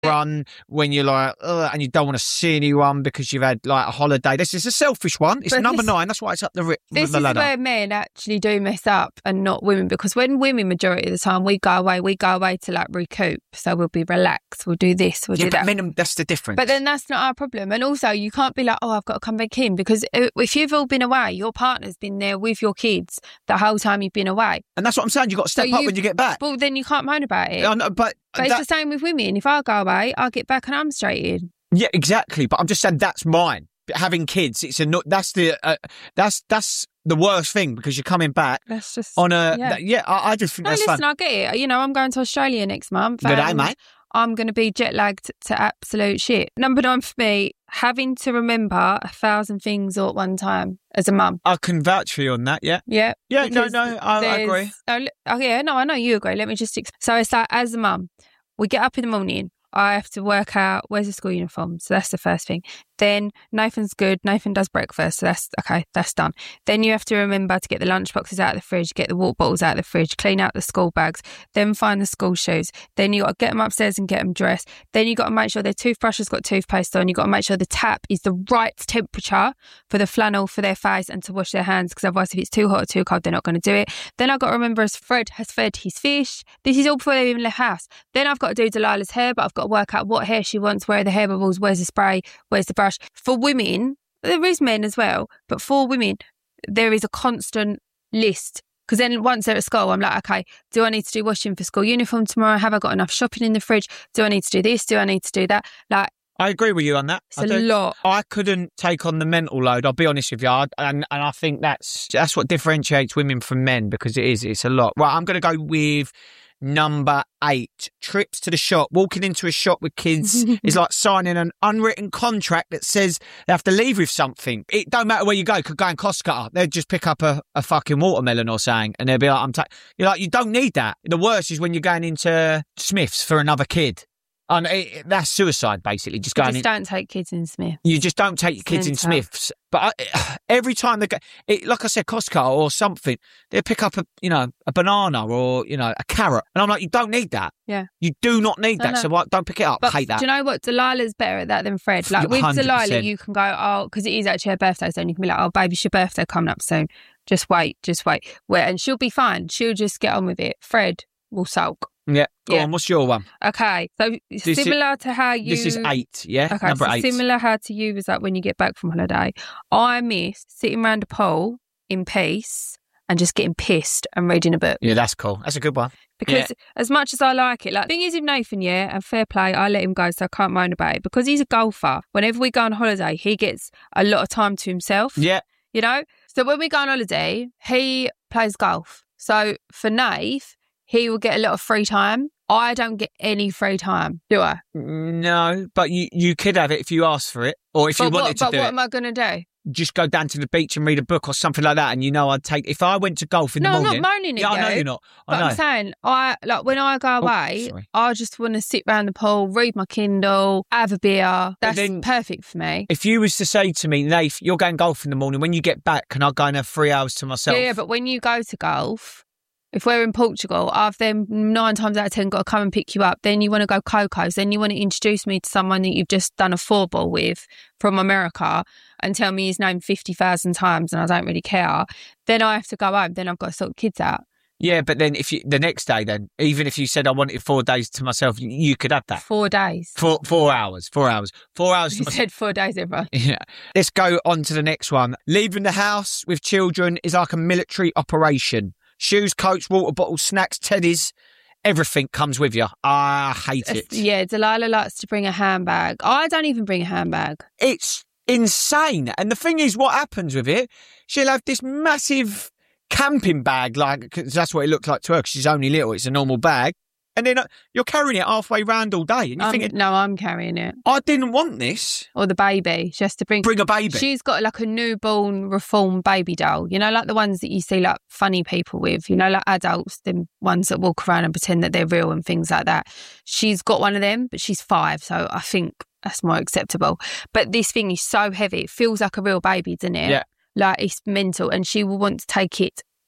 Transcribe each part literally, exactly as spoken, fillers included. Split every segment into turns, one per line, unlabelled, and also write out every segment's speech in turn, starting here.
run when you're like, ugh, and you don't want to see anyone because you've had like a holiday. This is a selfish one. It's but number this, nine. That's why it's up the, ri-
this
the ladder.
This is where men actually do mess up and not women, because when women, majority of the time, we go away, we go away to like recoup. So we'll be relaxed. We'll do this. We'll
yeah,
do
but
that.
Men, that's the difference.
But then that's not our problem. And also, you can't be like, oh, I've got to come back in, because if you've all been away, your partner's been there with your kids the whole time you've been away.
And that's what I'm saying. You've got to step so up when you get back.
Well, then you can't moan about it.
I know, but
but
that,
it's the same with women. If I go away, I get back and I'm straight in.
Yeah, exactly. But I'm just saying that's mine. Having kids, it's a no, that's the uh, that's that's the worst thing, because you're coming back.
That's just
on a
yeah.
That, yeah I, I just think
no,
that's
listen,
fun.
I get it. You know, I'm going to Australia next month.
Good day, mate.
I'm going to be jet lagged to absolute shit. Number nine for me, having to remember a thousand things all at one time as a mum.
I can vouch for you on that. Yeah.
Yeah.
Yeah. No, no, I, I agree.
Oh, oh, yeah. No, I know you agree. Let me just. Ex- so it's like, as a mum, we get up in the morning. I have to work out where's the school uniform. So that's the first thing. Then Nathan's good. Nathan does breakfast. So that's okay. That's done. Then you have to remember to get the lunch boxes out of the fridge, get the water bottles out of the fridge, clean out the school bags, then find the school shoes. Then you got to get them upstairs and get them dressed. Then you got to make sure their toothbrush has got toothpaste on. You got to make sure the tap is the right temperature for the flannel for their face and to wash their hands, because otherwise if it's too hot or too cold, they're not going to do it. Then I've got to remember as Fred has fed his fish. This is all before they even left house. Then I've got to do Delilah's hair, but I've got to work out what hair she wants, where are the hair bubbles, where's the spray, where's the brush. For women, there is men as well, but for women, there is a constant list. Because then once they're at school, I'm like, okay, do I need to do washing for school uniform tomorrow? Have I got enough shopping in the fridge? Do I need to do this? Do I need to do that? Like,
I agree with you on that.
It's
I
a
do.
lot.
I couldn't take on the mental load, I'll be honest with you. I, and, and I think that's that's what differentiates women from men, because it is, it's a lot. Right, I'm going to go with number eight. Trips to the shop. Walking into a shop with kids is like signing an unwritten contract that says they have to leave with something. It don't matter where you go. Could go in Costco. They'll just pick up a, a fucking watermelon or something, and they'll be like, I'm ta-. You're like, you don't need that. The worst is when you're going into Smith's for another kid. And it, that's suicide, basically. Just going.
You just
in,
don't take kids in Smith.
You just don't take your kids in Smiths. But I, every time they go, it, like I said, Costco or something, they pick up a, you know, a banana or, you know, a carrot, and I'm like, you don't need that.
Yeah,
you do not need
no,
that.
no.
So what, don't pick it up.
But
I hate that.
Do you know what? Delilah's better at that than Fred. Like with
one hundred percent.
Delilah, you can go, oh, because it is actually her birthday, so you can be like, oh, baby, it's your birthday coming up soon. Just wait, just wait. Wait, and she'll be fine. She'll just get on with it. Fred will sulk.
Yeah, go
yeah.
on. What's your one?
Okay, so
this
similar
is,
to how you.
This is eight, yeah.
Okay,
number
so
eight.
similar how to you is like when you get back from holiday. I miss sitting around a pool in peace and just getting pissed and reading a book.
Yeah, that's cool. That's a good one.
Because
yeah.
as much as I like it, like the thing is with Nathan, yeah, and fair play, I let him go, so I can't moan about it. Because he's a golfer. Whenever we go on holiday, he gets a lot of time to himself.
Yeah,
you know. So when we go on holiday, he plays golf. So for Nath, he will get a lot of free time. I don't get any free time, do I?
No, but you, you could have it if you asked for it, or if
but
you wanted
what,
to
but
do
what
it.
am I going to do?
Just go down to the beach and read a book or something like that, and you know I'd take. If I went to golf in
no,
the morning,
I'm not moaning at
yeah,
you.
I know you're not. I
But
know.
I'm saying, I like when I go away,
oh,
I just want to sit round the pool, read my Kindle, have a beer. That's
then,
perfect for me.
If you was to say to me, Nath, you're going golf in the morning. When you get back, can I go and have three hours to myself?
Yeah, yeah, but when you go to golf, if we're in Portugal, I've then nine times out of ten got to come and pick you up. Then you want to go Coco's. Then you want to introduce me to someone that you've just done a four ball with from America and tell me his name fifty thousand times and I don't really care. Then I have to go home. Then I've got to sort the kids out.
Yeah, but then if you the next day, then even if you said I wanted four days to myself, you, you could have that.
Four days.
Four four hours. Four hours. Four hours.
You said four days, everyone.
Yeah. Let's go on to the next one. Leaving the house with children is like a military operation. Shoes, coats, water bottles, snacks, teddies, everything comes with you. I hate it.
Yeah, Delilah likes to bring a handbag. I don't even bring a handbag.
It's insane. And the thing is, what happens with it, she'll have this massive camping bag, like, cause that's what it looks like to her, because she's only little. It's a normal bag. And then uh, you're carrying it halfway round all day. And you're
I'm,
thinking,
no, I'm carrying it.
I didn't want this.
Or the baby. She has to bring...
Bring a baby.
She's got like a newborn reformed baby doll. You know, like the ones that you see like funny people with. You know, like adults, the ones that walk around and pretend that they're real and things like that. She's got one of them, but she's five. So I think that's more acceptable. But this thing is so heavy. It feels like a real baby, doesn't it?
Yeah.
Like it's mental. And she will want to take it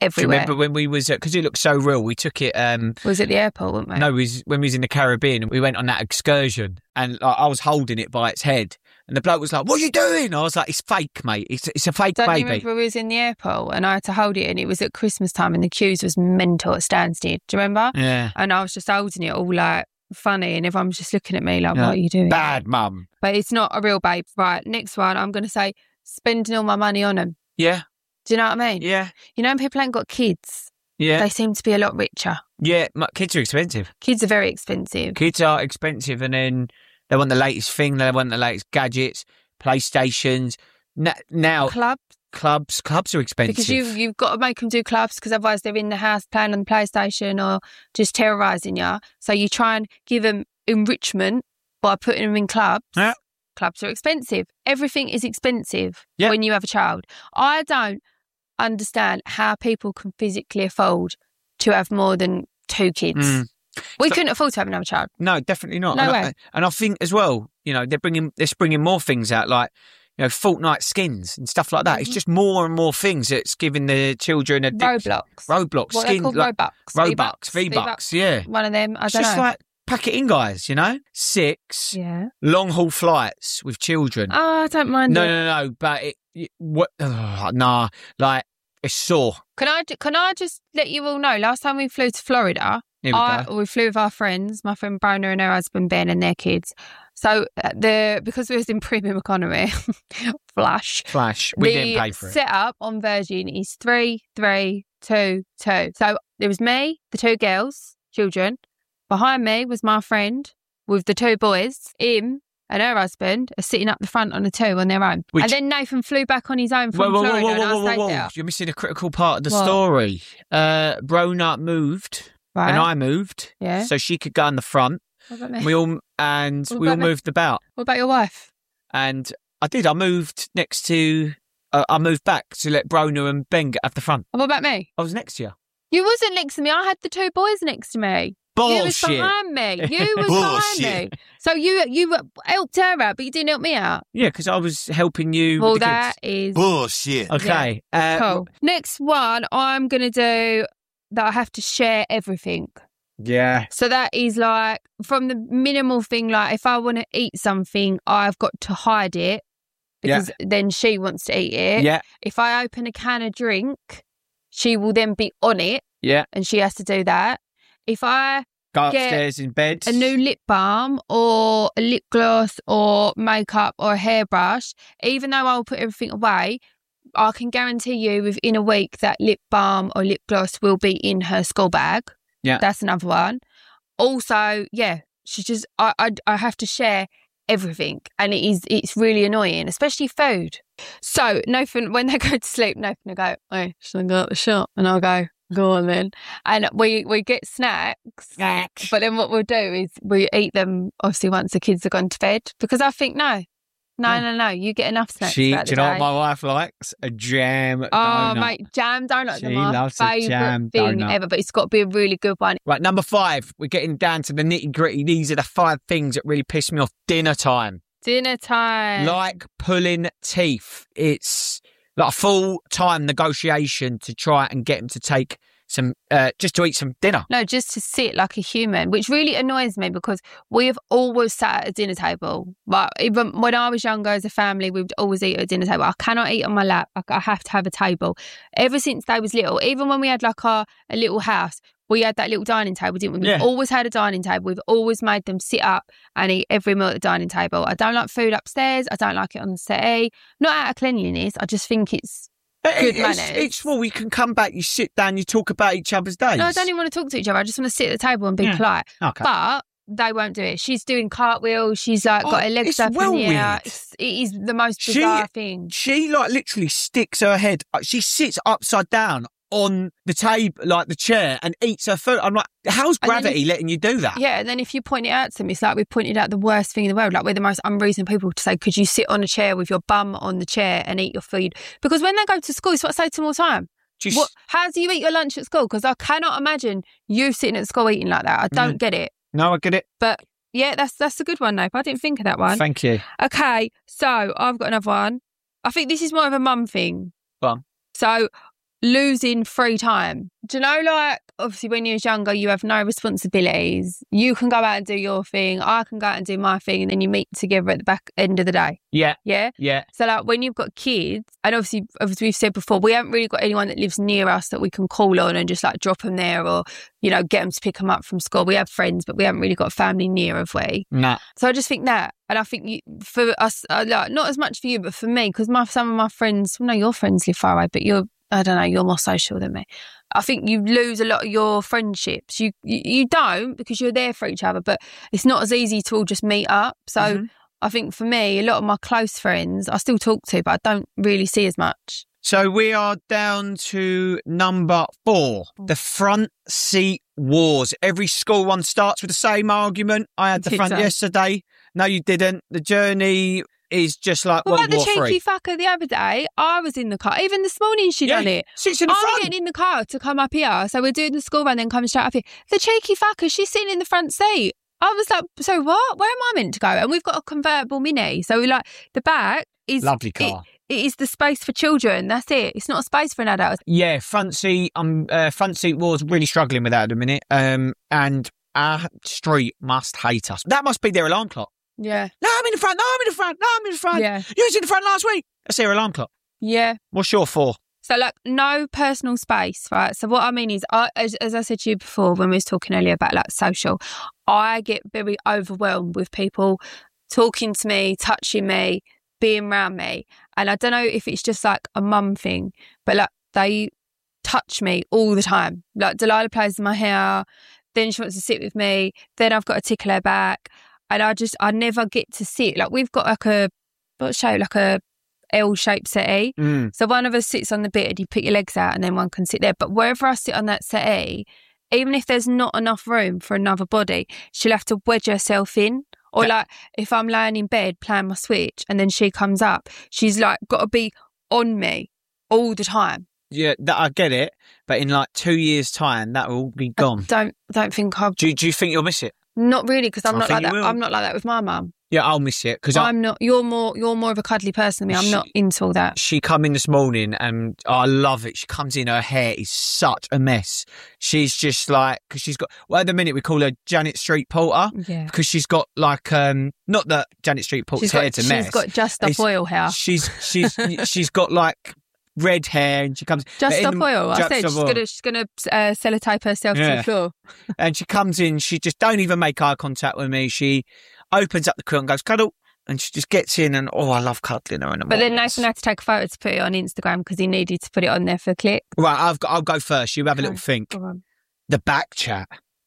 everywhere.
Do you remember when we was, because it looked so real, we took it... Um,
was at the airport, weren't we?
no, we was, when we was in the Caribbean, we went on that excursion and like, I was holding it by its head and the bloke was like, what are you doing? I was like, it's fake, mate. It's it's a fake
Don't
baby.
you remember we was in the airport and I had to hold it and it was at Christmas time and the queues was mental at Stansted. Do you remember?
Yeah.
And I was just holding it all like funny and everyone was just looking at me like,
Yeah.
what are you doing?
Bad mum.
But it's not a real babe. Right, next one, I'm going to say spending all my money on them.
Yeah.
Do you know what I mean?
Yeah.
You know when people ain't got kids,
Yeah.
they seem to be a lot richer.
Yeah. My, kids are expensive.
Kids are very expensive.
Kids are expensive and then they want the latest thing. They want the latest gadgets, PlayStations. N- now,
Clubs,
clubs. Clubs are expensive.
because you, you've got to make them do clubs because otherwise they're in the house playing on the PlayStation or just terrorising you. So you try and give them enrichment by putting them in clubs.
Yeah.
Clubs are expensive. Everything is expensive
Yeah.
when you have a child. I don't understand how people can physically afford to have more than two kids.
Mm.
We
So-
couldn't afford to have another child.
No, definitely not.
No
and,
way.
I, and I think as well, you know, they're bringing they're bringing more things out, like you know, Fortnite skins and stuff like that. It's
Mhm.
just more and more things that's giving the children a di-
Roblox.
Roblox
What are they
skin,
called?
like
Robux.
Robux, V Bucks, yeah.
One of them. I
It's
don't
just
know.
like pack it in, guys. You know, six
yeah.
long haul flights with children.
Oh, I don't mind
no,
it.
no, no, no. But it, it what? ugh, nah, like it's sore.
Can I, ju- can I just let you all know, last time we flew to Florida,
Here we
I,
go.
we flew with our friends, my friend Brona and her husband Ben and their kids. So uh, the because we was in premium economy, flash,
Flash. We
the
didn't pay for it.
setup on Virgin is three, three, two, two. So there was me, the two girls, children. Behind me was my friend with the two boys. Him and her husband are sitting up the front on the two on their own.
Which-
and then Nathan flew back on his own
Whoa,
from
whoa, whoa,
Florida
whoa,
and I
whoa, whoa,
stayed
whoa!
there.
You're missing a critical part of the
What?
story. Uh, Brona moved.
Right?
And I moved,
Yeah.
so she could go in the front.
What about me?
We all and
What
we all
about me?
moved about,
What about your wife?
and I did. I moved next to. Uh, I moved back to let Brona and Ben get up the front.
And what about me?
I was next to you.
You wasn't next to me. I had the two boys next to me. You was
Bullshit.
behind me. You was behind
Bullshit.
me. So you you helped her out, but you didn't help me out.
Yeah, because I was helping you.
Well,
with the
that
kids.
is
Bullshit.
Okay. Uh,
cool. Next one, I'm gonna do that. I have to share everything.
Yeah.
So that is like from the minimal thing, like if I want to eat something, I've got to hide it because then she wants to eat it.
Yeah.
If I open a can of drink, she will then be on it
Yeah.
and she has to do that. If I
Go
Get
upstairs in bed.
a new lip balm or a lip gloss or makeup or a hairbrush, even though I'll put everything away, I can guarantee you within a week that lip balm or lip gloss will be in her school bag.
Yeah.
That's another one. Also, yeah, she's just, I, I, I have to share everything and it is, it's really annoying, especially food. So Nathan, when they go to sleep, Nathan will go, oh, should I go out the shop? And I'll go, go on then. And we, we get snacks.
Snacks.
But then what we'll do is we eat them, obviously, once the kids have gone to bed. Because I think, no, no,
Yeah.
no, no, you get enough snacks
She,
throughout
do you
the
know what
day.
my wife likes? A jam
Oh,
donut.
mate, jam donuts
She
are my
loves a
favourite
jam
thing
donut.
ever. But it's got to be a really good one.
Right, number five. We're getting down to the nitty gritty. These are the five things that really piss me off. Dinner time.
Dinner time.
Like pulling teeth. It's like a full time negotiation to try and get him to take some, uh, just to eat some dinner.
No, just to sit like a human, which really annoys me because we have always sat at a dinner table. But even when I was younger as a family, we would always eat at a dinner table. I cannot eat on my lap. I, I have to have a table. Ever since they was little, even when we had like our, a little house, we had that little dining table, didn't we? We've
Yeah.
always had a dining table. We've always made them sit up and eat every meal at the dining table. I don't like food upstairs. I don't like it on the settee. Not out of cleanliness. I just think it's... Good
it's,
manners.
It's well, you can come back, you sit down, you talk about each other's days.
No, I don't even want to talk to each other. I just want to sit at the table and be
Yeah.
polite.
Okay.
But they won't do it. She's doing cartwheels. She's like got
Oh,
her legs
it's
up
well
in the air.
weird.
It's, it is the most
She-
bizarre thing.
She like literally sticks her head. uh, She sits upside down on the table, like the chair, and eats her food. I'm like, how's
And then
gravity
you-
letting you do that?
Yeah, and then if you point it out to them, it's like we pointed out the worst thing in the world. Like we're the most unreasonable people to say, could you sit on a chair with your bum on the chair and eat your food? Because when they go to school, it's what I say to them all the time.
Just,
What, how do you eat your lunch at school? Because I cannot imagine you sitting at school eating like that. I don't get it.
No, I get it.
But yeah, that's that's a good one, Nope. I didn't think of that one.
Thank you.
Okay, so I've got another one. I think this is more of a mum thing.
Go on.
So losing free time. Do you know, like, obviously when you're younger, you have no responsibilities. You can go out and do your thing. I can go out and do my thing. And then you meet together at the back end of the day.
Yeah.
Yeah?
Yeah.
So, like, when you've got kids, and obviously, as we've said before, we haven't really got anyone that lives near us that we can call on and just, like, drop them there or, you know, get them to pick them up from school. We have friends, but we haven't really got family near, have we?
Nah.
So I just think that. And I think you, for us, uh, like, not as much for you, but for me, because my some of my friends, well, no, your friends live far away, but you're, I don't know, you're more social than me. I think you lose a lot of your friendships. You you, you don't, because you're there for each other, but it's not as easy to all just meet up. So mm-hmm. I think for me, a lot of my close friends I still talk to, but I don't really see as much.
So we are down to number four, the front seat wars. Every school one starts with the same argument. I had the front so. yesterday. No, you didn't. The journey is just like
what
World
about
War
the cheeky
Three.
fucker the other day? I was in the car. Even this morning she
yeah,
done it.
Sits in the
I'm
front.
getting in the car to come up here. So we're doing the school run, then coming straight up here. The cheeky fucker, she's sitting in the front seat. I was like, so what? Where am I meant to go? And we've got a convertible Mini. So we like the back is
lovely car.
It, it is the space for children. That's it. It's not a space for an adult.
Yeah, front seat. Um, uh, front seat wars. Really struggling with that at the minute. Um, and our street must hate us. That must be their alarm clock.
Yeah.
No, I'm in the front. No, I'm in the front. No, I'm in the front.
Yeah.
You was in the front last week. That's their alarm clock.
Yeah.
What's your for?
So, like, no personal space, right? So what I mean is, I, as, as I said to you before when we was talking earlier about, like, social, I get very overwhelmed with people talking to me, touching me, being around me. And I don't know if it's just, like, a mum thing, but, like, they touch me all the time. Like, Delilah plays in my hair, then she wants to sit with me, then I've got to tickle her back. And I just, I never get to sit. Like, we've got like a, what shape, like a L-shaped settee.
Mm.
So one of us sits on the bit and you put your legs out and then one can sit there. But wherever I sit on that settee, even if there's not enough room for another body, she'll have to wedge herself in. Or like, if I'm laying in bed playing my Switch and then she comes up, she's like got to be on me all the time.
Yeah, that, I get it. But in like two years' time, that will all be gone.
I don't, don't think I'll...
Do, do you think you'll miss it?
Not really, because I'm
I
not like that.
will.
I'm not like that with my mum.
Yeah, I'll miss it because
I'm not. You're more. You're more of a cuddly person than me. I'm
she,
not into all that.
She come in this morning and oh, I love it. She comes in, her hair is such a mess. She's just like because she's got. Well, at the minute we call her Janet Street Porter.
Yeah.
Because she's got like um not that Janet Street Porter's
she's got,
hair's a mess.
She's got just a oil hair.
She's she's she's got like red hair and she comes
just stop oil. I said she's
oil.
gonna she's gonna uh, sellotape herself yeah. to the floor.
And she comes in, she just don't even make eye contact with me. She opens up the quilt and goes cuddle, and she just gets in and oh, I love cuddling her in the
But
mornings.
then Nathan had to take a photo to put it on Instagram because he needed to put it on there for a click.
Right, I've got. I'll go first. You have a little think. The back chat.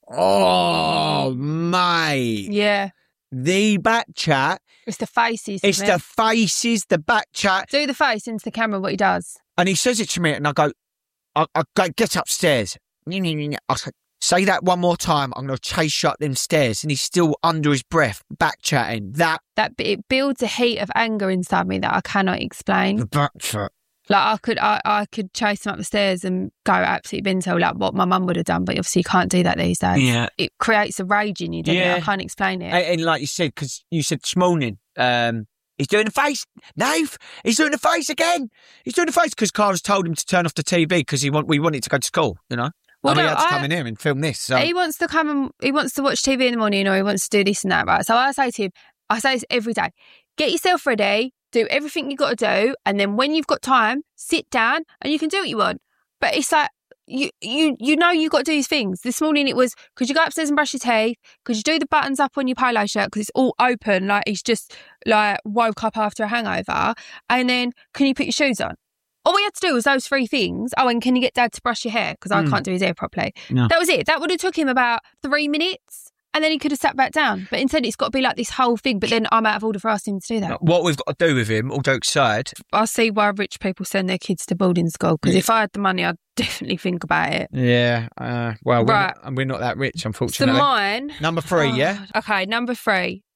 Oh, mate.
Yeah.
The back chat.
It's the faces.
It's the faces, the back chat.
Do the face into the camera what he does.
And he says it to me and I go, I, I go, get upstairs. I say, say that one more time. I'm going to chase you up them stairs. And he's still under his breath, back chatting. That.
That it builds a heat of anger inside me that I cannot explain.
The back chat.
Like I could, I, I could chase him up the stairs and go absolutely bento, like what my mum would have done. But obviously, you can't do that these days.
Yeah,
it creates a rage in you. Doesn't yeah, it? I can't explain it.
And, and like you said, because you said this morning, um, he's doing the face, Nave. He's doing the face again. He's doing the face because Cara's told him to turn off the T V because he want we wanted to go to school. You know, well, and no, we had to I, come in here and film this. So.
He wants to come and he wants to watch T V in the morning, or he wants to do this and that. Right. So I say to him, I say this every day: get yourself ready. Do everything you got to do, and then when you've got time, sit down and you can do what you want. But it's like you you you know you got to do these things. This morning it was could you go upstairs and brush your teeth? Could you do the buttons up on your polo shirt because it's all open, like he's just like woke up after a hangover? And then can you put your shoes on? All we had to do was those three things. Oh, and can you get Dad to brush your hair because I mm. can't do his hair properly? No. That was it. That would have took him about three minutes. And then he could have sat back down. But instead, it's got to be like this whole thing. But then I'm out of order for asking him to do that.
What we've got to do with him, all jokes aside...
I see why rich people send their kids to boarding school. Because yeah. if I had the money, I'd definitely think about it.
Yeah. Uh, well, right. we're, not, we're not that rich, unfortunately.
So mine...
Number three,
oh,
yeah?
Okay, number three.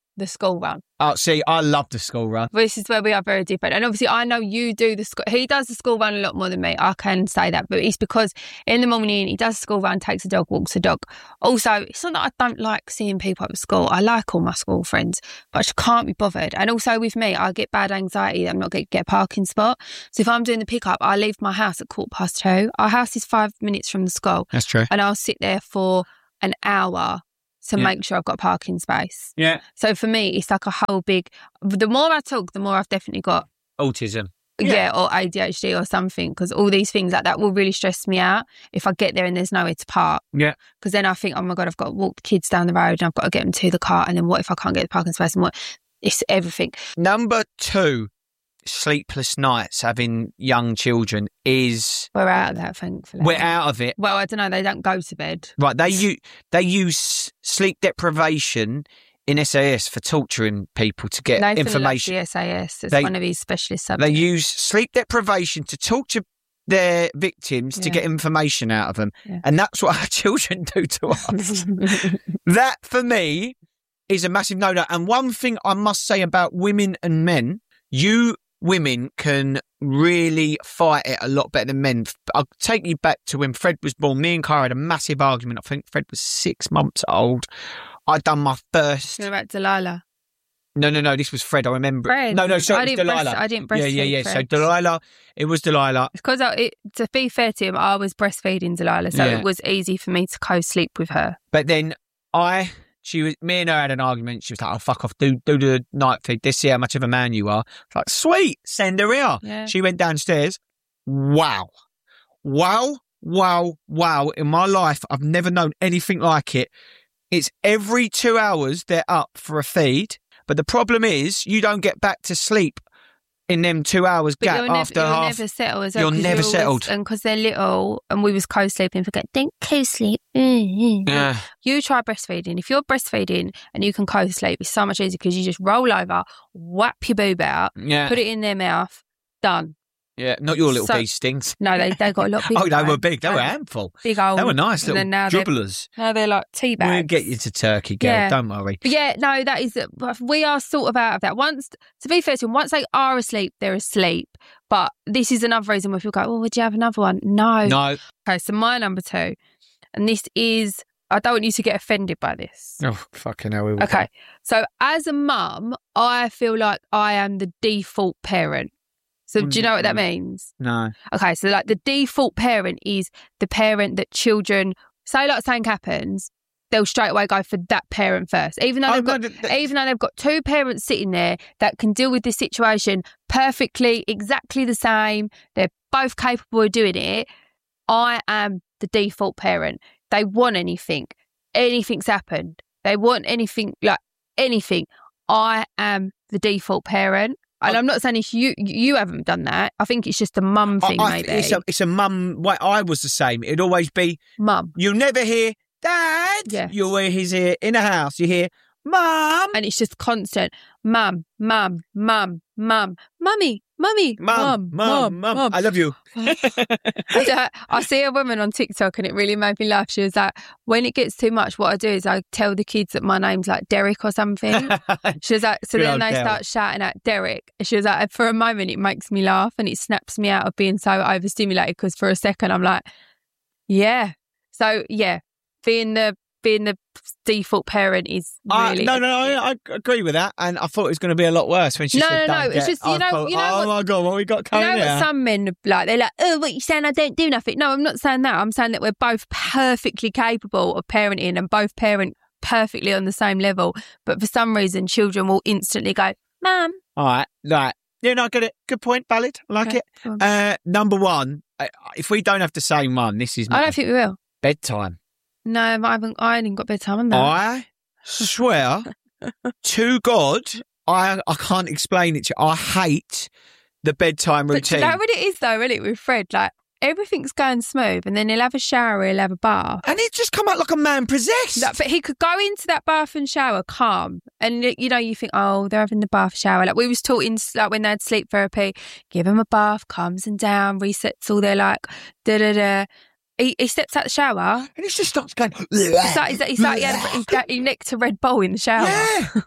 the school run.
Oh, see, I love the school run.
This is where we are very different. And obviously, I know you do the school. He does the school run a lot more than me. I can say that. But it's because in the morning, he does the school run, takes the dog, walks the dog. Also, it's not that I don't like seeing people at school. I like all my school friends, but I just can't be bothered. And also with me, I get bad anxiety that I'm not going to get a parking spot. So if I'm doing the pickup, I leave my house at quarter past two. Our house is five minutes from the school.
That's true.
And I'll sit there for an hour to
Yeah.
make sure I've got a parking space.
Yeah.
So for me, it's like a whole big... The more I talk, the more I've definitely got...
Autism.
Yeah,
Yeah.
or A D H D or something, because all these things like that will really stress me out if I get there and there's nowhere to park.
Yeah.
Because then I think, oh my God, I've got to walk the kids down the road and I've got to get them to the car. And then what if I can't get the parking space? And what? It's everything.
Number two, sleepless nights having young children is...
We're out of that, thankfully.
We're out of it.
Well, I don't know. They don't go to bed.
Right, they use, they use sleep deprivation in S A S for torturing people to get
Nathan
information.
loves the S A S. It's
They-
one of his specialist
They
subjects.
use sleep deprivation to torture their victims to
Yeah.
get information out of them.
Yeah.
And that's what our children do to us. That, for me, is a massive no-no. And one thing I must say about women and men, you women can really fight it a lot better than men. I'll take you back to when Fred was born. Me and Cara had a massive argument. I think Fred was six months old. I'd done my first...
You're about Delilah.
No, no, no, this was Fred, I remember.
Fred.
No, no, sorry,
I
it was
didn't breast-
Delilah.
I didn't
Yeah,
breastfeed
yeah, yeah. So
Fred.
Delilah, it was Delilah.
Because I, it, to be fair to him, I was breastfeeding Delilah, so
Yeah.
it was easy for me to co-sleep with her.
But then I, she was, me and her had an argument. She was like, oh, fuck off, do, do the night feed. Let's see how much of a man you are. I was like, sweet, send her here.
Yeah.
She went downstairs. Wow. Wow, wow, wow. In my life, I've never known anything like it. It's every two hours they're up for a feed. But the problem is you don't get back to sleep in them two hours
But
gap
you'll, never,
after
you'll
half.
never settle as well.
You're
'cause
never
always-
settled.
And because they're little and we was co-sleeping, forget, don't co-sleep. Mm-hmm.
Yeah.
You try breastfeeding. If you're breastfeeding and you can co-sleep, it's so much easier because you just roll over, whap your boob out,
Yeah.
put it in their mouth, done.
Yeah. Not your little
So-
bee stings.
No, they they got a lot bigger.
Oh, they were
though.
big. They were a
They-
handful.
Big old.
They were nice
and
little
then now they're,
dribblers.
now they're like tea bags.
We'll get you to Turkey, girl.
Yeah.
Don't worry.
But yeah, no, that is, we are sort of out of that. Once, to be fair to them, once they are asleep, they're asleep. But this is another reason where people go, oh, would you have another one? No.
No.
Okay, so my number two, and this is, I don't want you to get offended by this.
Oh, fucking hell. we will.
Okay, so as a mum, I feel like I am the default parent. So
What
do you
does
know
it
what that
mean?
means?
No.
Okay, so like the default parent is the parent that children, say like something happens, they'll straight away go for that parent first. Even though
Oh,
they've
no,
got
th- th-
even though they've got two parents sitting there that can deal with this situation perfectly, exactly the same, they're both capable of doing it, I am the default parent. They want anything. Anything's happened. They want anything, like anything. I am the default parent. And I'm not saying if you you haven't done that. I think it's just a mum thing,
I- I-
maybe.
It's a, it's a mum. Wait, I was the same. It'd always be,
Mum.
you'll never hear, Dad.
Yes.
You'll hear he's here in the house. You hear, Mum.
And it's just constant. Mum, mum, mum, mum, mummy, mummy,
Mum, mum, mum. I love you.
I, I see a woman on TikTok and it really made me laugh. She was like, when it gets too much, what I do is I tell the kids that my name's like Derek or something. She was like, so
Good
then
old
they
Derek.
start shouting at Derek. She was like, for a moment, it makes me laugh and it snaps me out of being so overstimulated because for a second, I'm like, yeah. So, yeah, being the being the default parent is
I-
really...
no, no, no, I, I agree with that. And I thought it was going to be a lot worse when she
No,
said,
no, no,
"Don't
it's
get-"
just, you
I
know-
thought,
you know
oh
what-
my God, what we got
You
coming
know what
here?
some men are like? They're like, oh, what you saying? I don't do nothing. No, I'm not saying that. I'm saying that we're both perfectly capable of parenting and both parent perfectly on the same level. But for some reason, children will instantly go, Mum.
All right, right. Yeah, no, I get it. Good point, valid. I like
Okay,
it.
go on.
Uh, number one, uh, if we don't have the same one, this is
I
my
don't think we will.
bedtime.
No, I haven't. I ain't got bedtime on that.
I swear to God, I I can't explain it to you. I hate the bedtime
But do
routine.
you know what it is though, isn't it, with Fred? Like, everything's going smooth and then he'll have a shower, he'll have a bath.
And it just come out like a man possessed.
That- but he could go into that bath and shower calm, and you know you think, oh, they're having the bath shower. Like we was taught in like when they had sleep therapy, give them a bath, calms them down, resets all their like da da da. He, he steps out the shower.
And it just starts going.
It's like, it's like, it's like he, had, a- he, he nicked a Red Bull in the shower.
Yeah.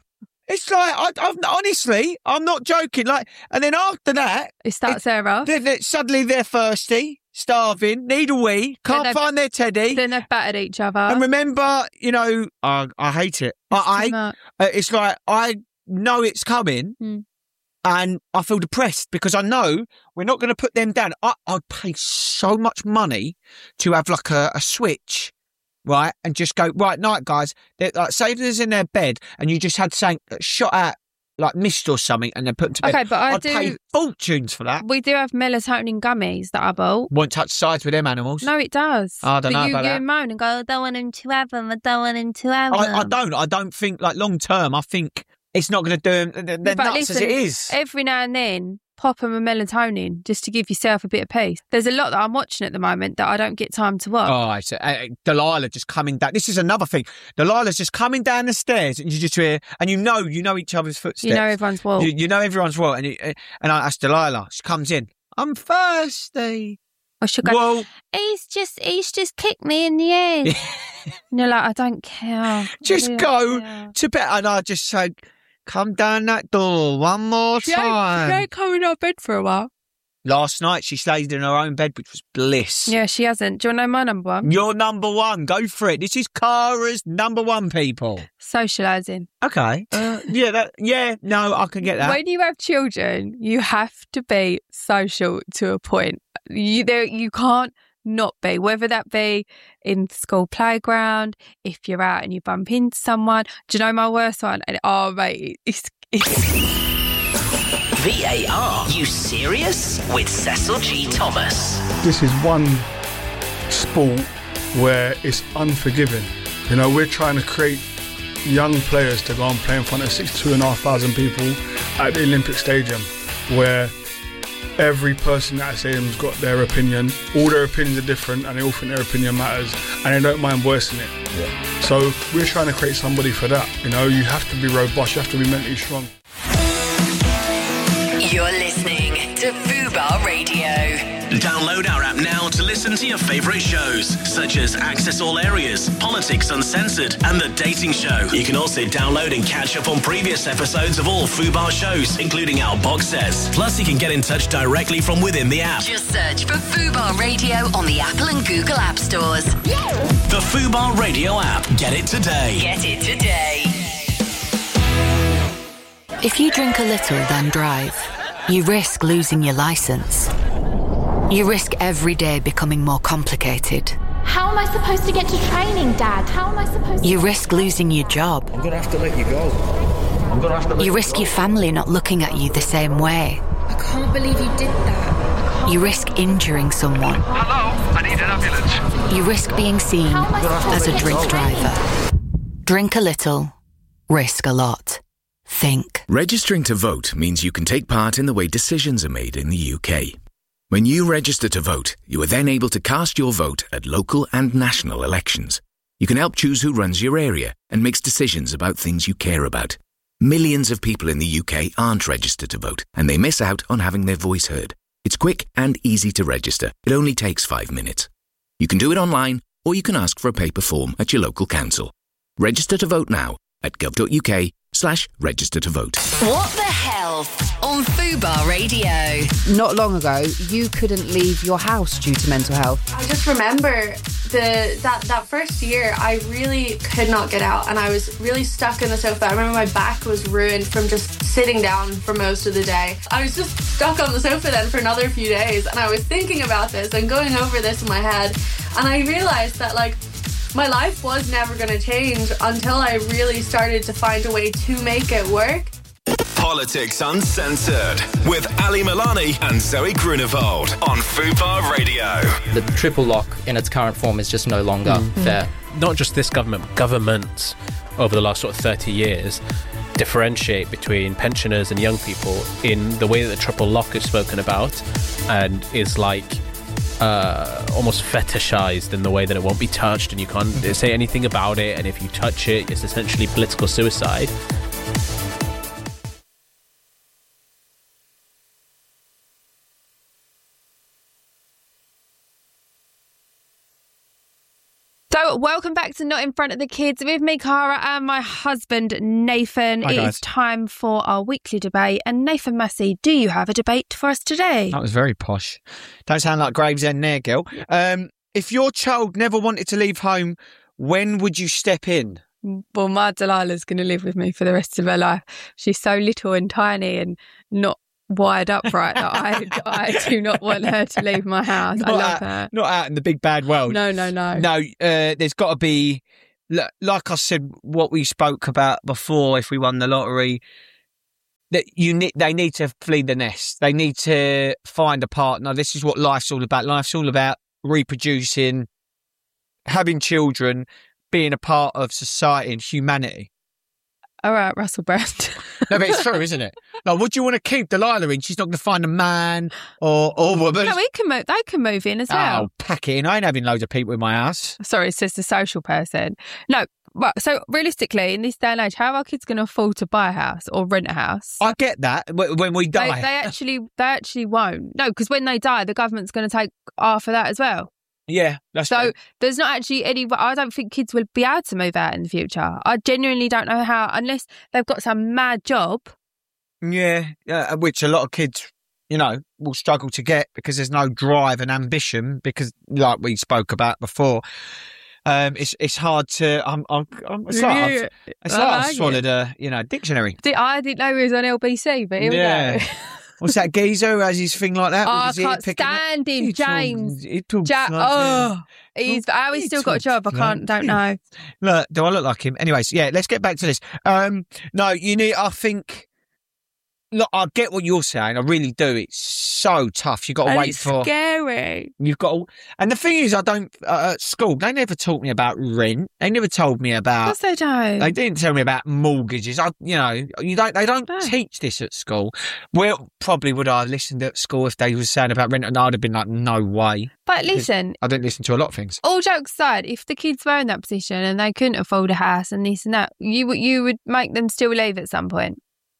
It's like, I, I've, honestly, I'm not joking. Like, and then after that,
It starts there off.
they, they, suddenly they're thirsty, starving, need a wee, can't
Then
find their teddy.
Then they've battered each other.
And remember, you know, I, I hate it. I,
too
I
much.
uh, it's like I know it's coming,
Mm.
and I feel depressed because I know we're not going to put them down. I, I'd pay so much money to have like a, a switch. Right, and just go, right, night, guys. They're, like, say if there's in their bed and you just had something shot at, like mist or something, and then put them to bed.
Okay, but I
I'd
do.
pay fortunes for that.
We do have melatonin gummies that I bought.
Won't touch sides with them animals.
No, it does.
I don't
but
know
you,
about
you
that.
moan and go, I don't want him to have them. I don't want him to have them.
I, I don't. I don't think, like, long term, I think it's not going to do them. They're, they're
But
nuts
listen,
as it is.
Every now and then, pop them a melatonin just to give yourself a bit of peace. There's a lot that I'm watching at the moment that I don't get time to watch.
Oh, it's, uh, Delilah just coming down. This is another thing. Delilah's just coming down the stairs, and you just hear, and you know, you know each other's footsteps.
You know everyone's wall.
You, you know everyone's wall, and you, and I ask Delilah. She comes in. I'm thirsty.
Or she'll go,
Well,
he's just, he's just kicked me in the head. And you're like, I don't care. I
just
really
go
don't care.
to bed, and I just say, come down that door one more
She ain't,
time.
she ain't coming out of bed for a while.
Last night, she stayed in her own bed, which was bliss.
Yeah, she hasn't. Do you want to know my number one?
You're number one. Go for it. This is Cara's number one, people.
Socialising.
Okay. Uh, yeah, that. Yeah, no, I can get that.
When you have children, you have to be social to a point. You there, you can't not be, whether that be in the school playground, if you're out and you bump into someone. Do you know my worst one? And oh, mate, it's it's.
V A R, you serious? With Cecil G. Thomas.
This is one sport where it's unforgiving. You know, we're trying to create young players to go and play in front of sixty-two and a half thousand people at the Olympic Stadium, where every person at the stadium's got their opinion. All their opinions are different, and they all think their opinion matters, and they don't mind voicing it. Yeah. So we're trying to create somebody for that. You know, you have to be robust, you have to be mentally strong.
You're listening to Fubar Radio.
Download our app now to listen to your favourite shows, such as Access All Areas, Politics Uncensored, and The Dating Show. You can also download and catch up on previous episodes of all Fubar shows, including our box sets. Plus, you can get in touch directly from within the app.
Just search for Fubar Radio on the Apple and Google App Stores.
The Fubar Radio app. Get it today.
Get it today.
If you drink a little, then drive, you risk losing your license. You risk every day becoming more complicated.
How am I supposed to get to training, Dad? How am I supposed to...
You risk losing your job.
I'm going to have to let you go. I'm going to have to let
You
you
risk
go.
your family not looking at you the same way.
I can't believe you did that.
You risk injuring someone.
Hello, I need an ambulance.
You risk being seen
How am I supposed
as
to
a
get
drink
to training?
driver. Drink a little, risk a lot. Think.
Registering to vote means you can take part in the way decisions are made in the U K. When you register to vote, you are then able to cast your vote at local and national elections. You can help choose who runs your area and makes decisions about things you care about. Millions of people in the U K aren't registered to vote, and they miss out on having their voice heard. It's quick and easy to register. It only takes five minutes. You can do it online, or you can ask for a paper form at your local council. Register to vote now at gov.uk slash register to vote.
What the Health on Fubar Radio.
Not long ago, you couldn't leave your house due to mental health.
I just remember the that, that first year, I really could not get out, and I was really stuck in the sofa. I remember my back was ruined from just sitting down for most of the day. I was just stuck on the sofa then for another few days, and I was thinking about this and going over this in my head, and I realised that, like, my life was never going to change until I really started to find a way to make it work.
Politics Uncensored with Ali Milani and Zoe Grunewald on Fubar Radio.
The triple lock in its current form is just no longer mm. fair.
Not just this government, governments over the last sort of thirty years differentiate between pensioners and young people in the way that the triple lock is spoken about and is like uh, almost fetishized in the way that it won't be touched and you can't mm-hmm. say anything about it, and if you touch it, it's essentially political suicide.
So, welcome back to Not in Front of the Kids with me, Cara, and my husband, Nathan.
Hi,
it
guys.
is time for our weekly debate. And Nathan Massey, do you have a debate for us today?
That was very posh. Don't sound like Gravesend there, girl. Um, if your child never wanted to leave home, when would you step in?
Well, my Delilah's going to live with me for the rest of her life. She's so little and tiny and not wide upright that I, I do not want her to leave my house.
Not
I love
out,
her.
Not out in the big bad world.
No, no, no.
No, uh, there's got to be, like I said, what we spoke about before, if we won the lottery, that you need, they need to flee the nest. They need to find a partner. This is what life's all about. Life's all about reproducing, having children, being a part of society and humanity.
All right, Russell Brand.
No, but it's true, isn't it? Like, what do you want to keep Delilah in? She's not going to find a man or or woman.
No, we can move. They can move in as well.
Oh, pack it in. I ain't having loads of people in my house.
Sorry, it's just a social person. No, but so realistically, in this day and age, how are our kids going to afford to buy a house or rent a house?
I get that when we die.
They, they actually, they actually won't. No, because when they die, the government's going to take half of that as well.
Yeah, that's
so.
true.
There's not actually any. I don't think kids will be able to move out in the future. I genuinely don't know how, unless they've got some mad job.
Yeah, uh, which a lot of kids, you know, will struggle to get because there's no drive and ambition. Because, like we spoke about before, um, it's it's hard to. I'm. I'm, I'm it's like I've, it's like I've swallowed a you know dictionary.
I didn't know he was on L B C, but here
yeah.
we go.
What's that geezer who has his thing like that?
Oh, I can't stand him,
he
James.
Talks, he talks
ja-
like
oh,
him.
he's how he's
He
still got a job. I
talks
can't.
like
Don't
him.
know.
Look, do I look like him? Anyways, yeah. Let's get back to this. Um, no, you need. I think. Look, I get what you're saying. I really do. It's so tough. You've got to
And
wait
it's
for.
scary.
You've got to, and the thing is, I don't. Uh, at school, they never taught me about rent. They never told me about.
Of course they don't.
They didn't tell me about mortgages. I, you know, you don't. They don't
No.
teach this at school. Well, probably would I have listened at school if they were saying about rent, and I'd have been like, no way.
But listen,
I don't listen to a lot of things.
all jokes aside, if the kids were in that position and they couldn't afford a house and this and that, you would you would make them still leave at some point.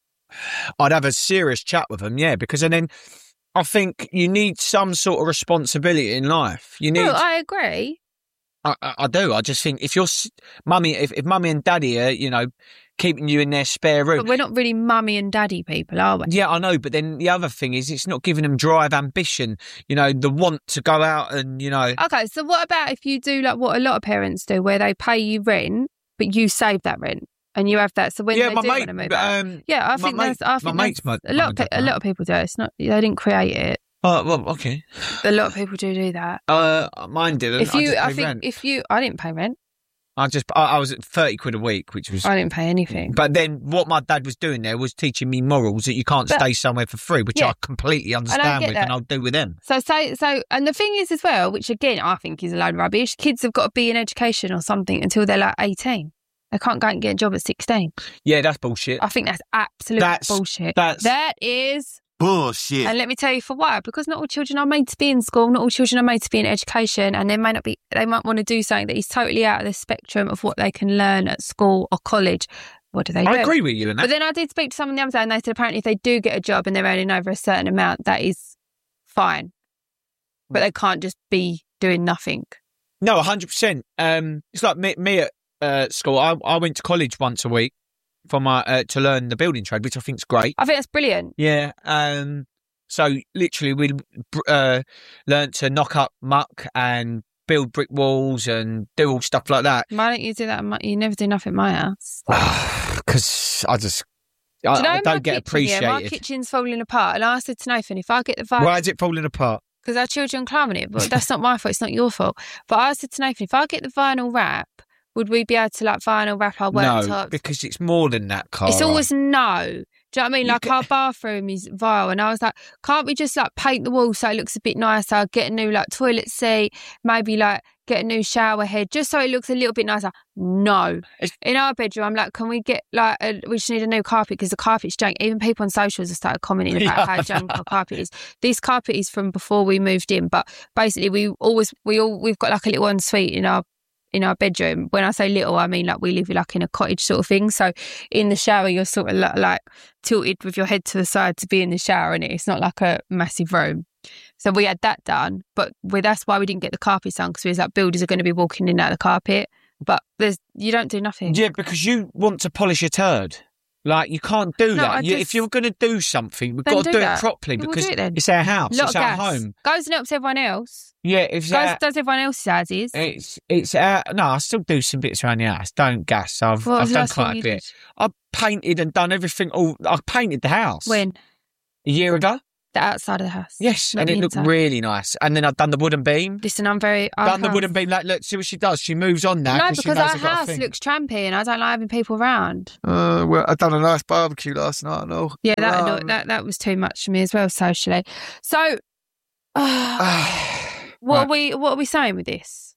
I'd have a serious chat with them, yeah, because and then I think you need some sort of responsibility in life. You need.
Well, I agree.
I, I, I do. I just think if you're s- mummy, if, if mummy and daddy are, you know, keeping you in their spare room.
But we're not really mummy and daddy people, are we?
Yeah, I know. But then the other thing is, it's not giving them drive, ambition. You know, the want to go out and you know.
Okay, so what about if you do like what a lot of parents do, where they pay you rent, but you save that rent? And you have that, so when
Yeah,
they
my
do
mate,
want to move out,
um,
yeah, I
my
think
mate-
that's. I
my
think
mate's
that's,
my-
a lot.
my
Of, pe-
dad,
a lot of people do it. It's not. They didn't create it.
Oh well, okay.
A lot of people do do that.
Uh, mine didn't.
If you,
I, just
I
paid
think,
rent.
if you, I didn't pay rent.
I just, I, I was at thirty quid a week, which was.
I didn't pay anything.
But then what my dad was doing there was teaching me morals that you can't
But-
stay somewhere for free, which
Yeah.
I completely understand
get
with,
that.
and I'll do with them.
So, so, so, and the thing is as well, which again I think is a load of rubbish. Kids have got to be in education or something until they're like eighteen. They can't go and get a job at sixteen.
Yeah, that's bullshit.
I think that's absolute
That's-
bullshit.
that's-
that is.
Bullshit.
And let me tell you for why. Because not all children are made to be in school. Not all children are made to be in education. And they may not be, they might want to do something that is totally out of the spectrum of what they can learn at school or college. What do they do?
I agree with you in that.
But then I did speak to someone the other day and they said apparently if they do get a job and they're earning over a certain amount, that is fine. But they can't just be doing nothing.
No, one hundred percent. Um, it's like me, me at uh, school. I, I went to college once a week for my uh, to learn the building trade, which I think is great.
I think that's brilliant.
Yeah. Um. So literally, we uh, learned to knock up muck and build brick walls and do all stuff like that.
Why don't you do that? at my- You never do nothing at my house.
Because I just, I,
Do you know
I
in my
don't get
kitchen, yeah, my
appreciated.
kitchen's falling apart. And I said to Nathan, if I get the vibe...
Why is it falling apart?
Because our children climbing it, but that's not my fault. It's not your fault. But I said to Nathan, if I get the vinyl wrap, would we be able to like vinyl wrap our
No,
worktops?
because it's more than that, Cara.
It's always no. Do you know what I mean?
You
Like
get-
our bathroom is vile, and I was like, can't we just like paint the wall so it looks a bit nicer? Get a new like toilet seat, maybe like get a new shower head, just so it looks a little bit nicer. No, in our bedroom, I'm like, can we get like a, we just need a new carpet because the carpet's jank. Even people on socials have started commenting about
Yeah.
how jank our carpet is. This carpet is from before we moved in, but basically we always we all we've got like a little ensuite in our. in our bedroom. When I say little, I mean like we live like in a cottage sort of thing. So in the shower, you're sort of like, like tilted with your head to the side to be in the shower, and it's not like a massive room. So we had that done, but we, that's why we didn't get the carpets done, because we was like, builders are going to be walking in and out of the carpet. But there's you don't do nothing.
Yeah, because you want to polish a turd. Like, you can't do
No,
that.
I
You,
just-
if you're going to do something, we've
Then
got to
do
do,
that.
it properly,
We'll
because
do it then.
it's our house,
Lot
it's
of
our
gas.
home.
Goes and helps everyone else.
Yeah, if
Goes,
our,
does everyone else's houses.
it's it's our, no, I still do some bits around the house. Don't gas. I've
What was
I've
the
done
last thing
quite a
you
bit. I've painted and done everything. All I painted the house
When?
a year ago.
The outside of the house.
Yes,
Not
and
the
it looked
inside.
really nice. And then I've done the wooden beam.
Listen, I'm very... I
Done the
have-
wooden beam. Like, look, see what she does. She moves on now.
No,
she
because
knows
our
I've got a
house
thing.
looks trampy and I don't like having people around.
Uh, well, I done a nice barbecue last night and all.
Yeah, that,
Um,
annoyed- that that was too much for me as well, socially. So, uh, what,
Right.
are we, what are we saying with this?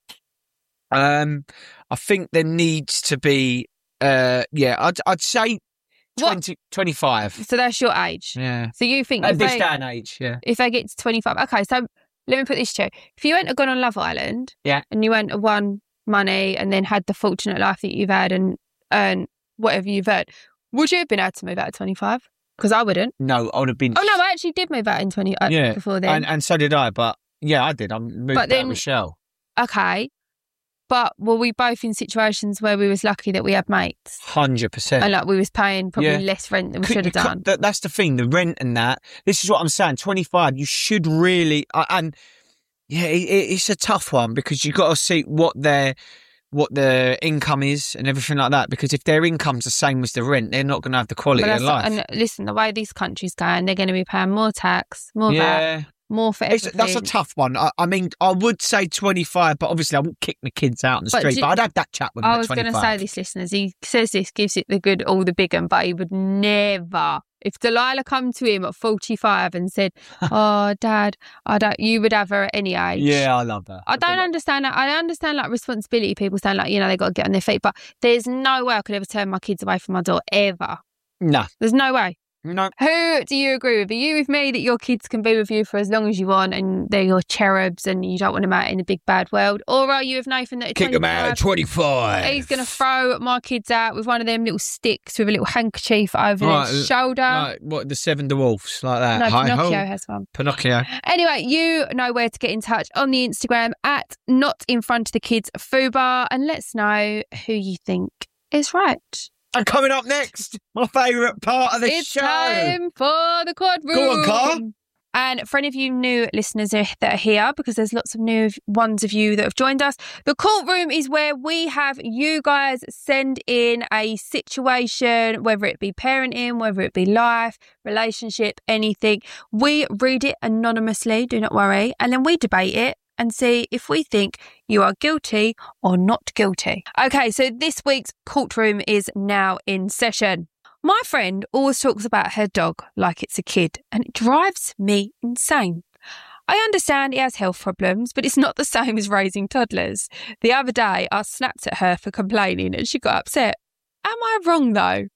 Um, I think there needs to be. Uh, yeah, I'd I'd say twenty, twenty-five.
So that's your age.
Yeah.
So you think
At
if
this
they,
day and age, yeah.
if they get to twenty-five... Okay, so let me put this to you. If you went and gone on Love Island
Yeah.
and you went and won money and then had the fortunate life that you've had and earned whatever you've earned, would you have been able to move out at twenty-five? Because I wouldn't.
No, I would have been.
Oh, no, I actually did move out in twenty uh,
yeah,
before then.
and and so did I. But yeah, I did. I moved
But
out
then-
with Michelle.
Okay. But were we both in situations where we was lucky that we had mates?
Hundred percent.
And like we was paying probably
Yeah.
less rent than we
Could-
should have
could-
done.
that- that's the thing, the rent and that. This is what I'm saying. twenty-five, you should really, uh, and yeah, it, it- it's a tough one because you got to see what their what their income is and everything like that. Because if their income's the same as the rent, they're not going to have the quality
But
of
that's-
life.
And listen, the way this country's going, they're going to be paying more tax, more
Yeah.
V A T, more for
It's,
everything.
that's a tough one. I, I mean, I would say twenty-five, but obviously I wouldn't kick my kids out on the
But
street.
do-
but I'd have that chat with them
I
at
was going to
twenty-five.
say this, listeners. He says this, gives it the good, all the big one, but he would never. If Delilah come to him at forty-five and said, "Oh, Dad, I don't," you would have her at any age.
Yeah, I love that.
I don't understand that. I understand like responsibility. People saying like, you know, they got to get on their feet, but there's no way I could ever turn my kids away from my door ever.
No.
There's no way.
No.
Who do you agree with? Are you with me that your kids can be with you for as long as you want and they're your cherubs and you don't want them out in the big bad world? Or are you with Nathan that at
Kick them out at twenty-five.
he's going to throw my kids out with one of them little sticks with a little handkerchief over
Right,
their shoulder?
Like, what, the Seven Dwarfs, like that?
No,
Hi-ho.
Pinocchio has one.
Pinocchio.
Anyway, you know where to get in touch on the Instagram at Not In Front of the Kids Fubar, and let us know who you think is right.
And coming up next, my favourite part of the
It's
show.
time for the quad room.
Go on, Carl.
And for any of you new listeners that are here, because there's lots of new ones of you that have joined us, the courtroom is where we have you guys send in a situation, whether it be parenting, whether it be life, relationship, anything. We read it anonymously, do not worry, and then we debate it and see if we think you are guilty or not guilty. Okay, so this week's courtroom is now in session. My friend always talks about her dog like it's a kid, and it drives me insane. I understand he has health problems, but it's not the same as raising toddlers. The other day, I snapped at her for complaining, and she got upset. Am I wrong, though?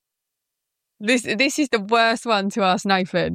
This this is the worst one to ask Nathan.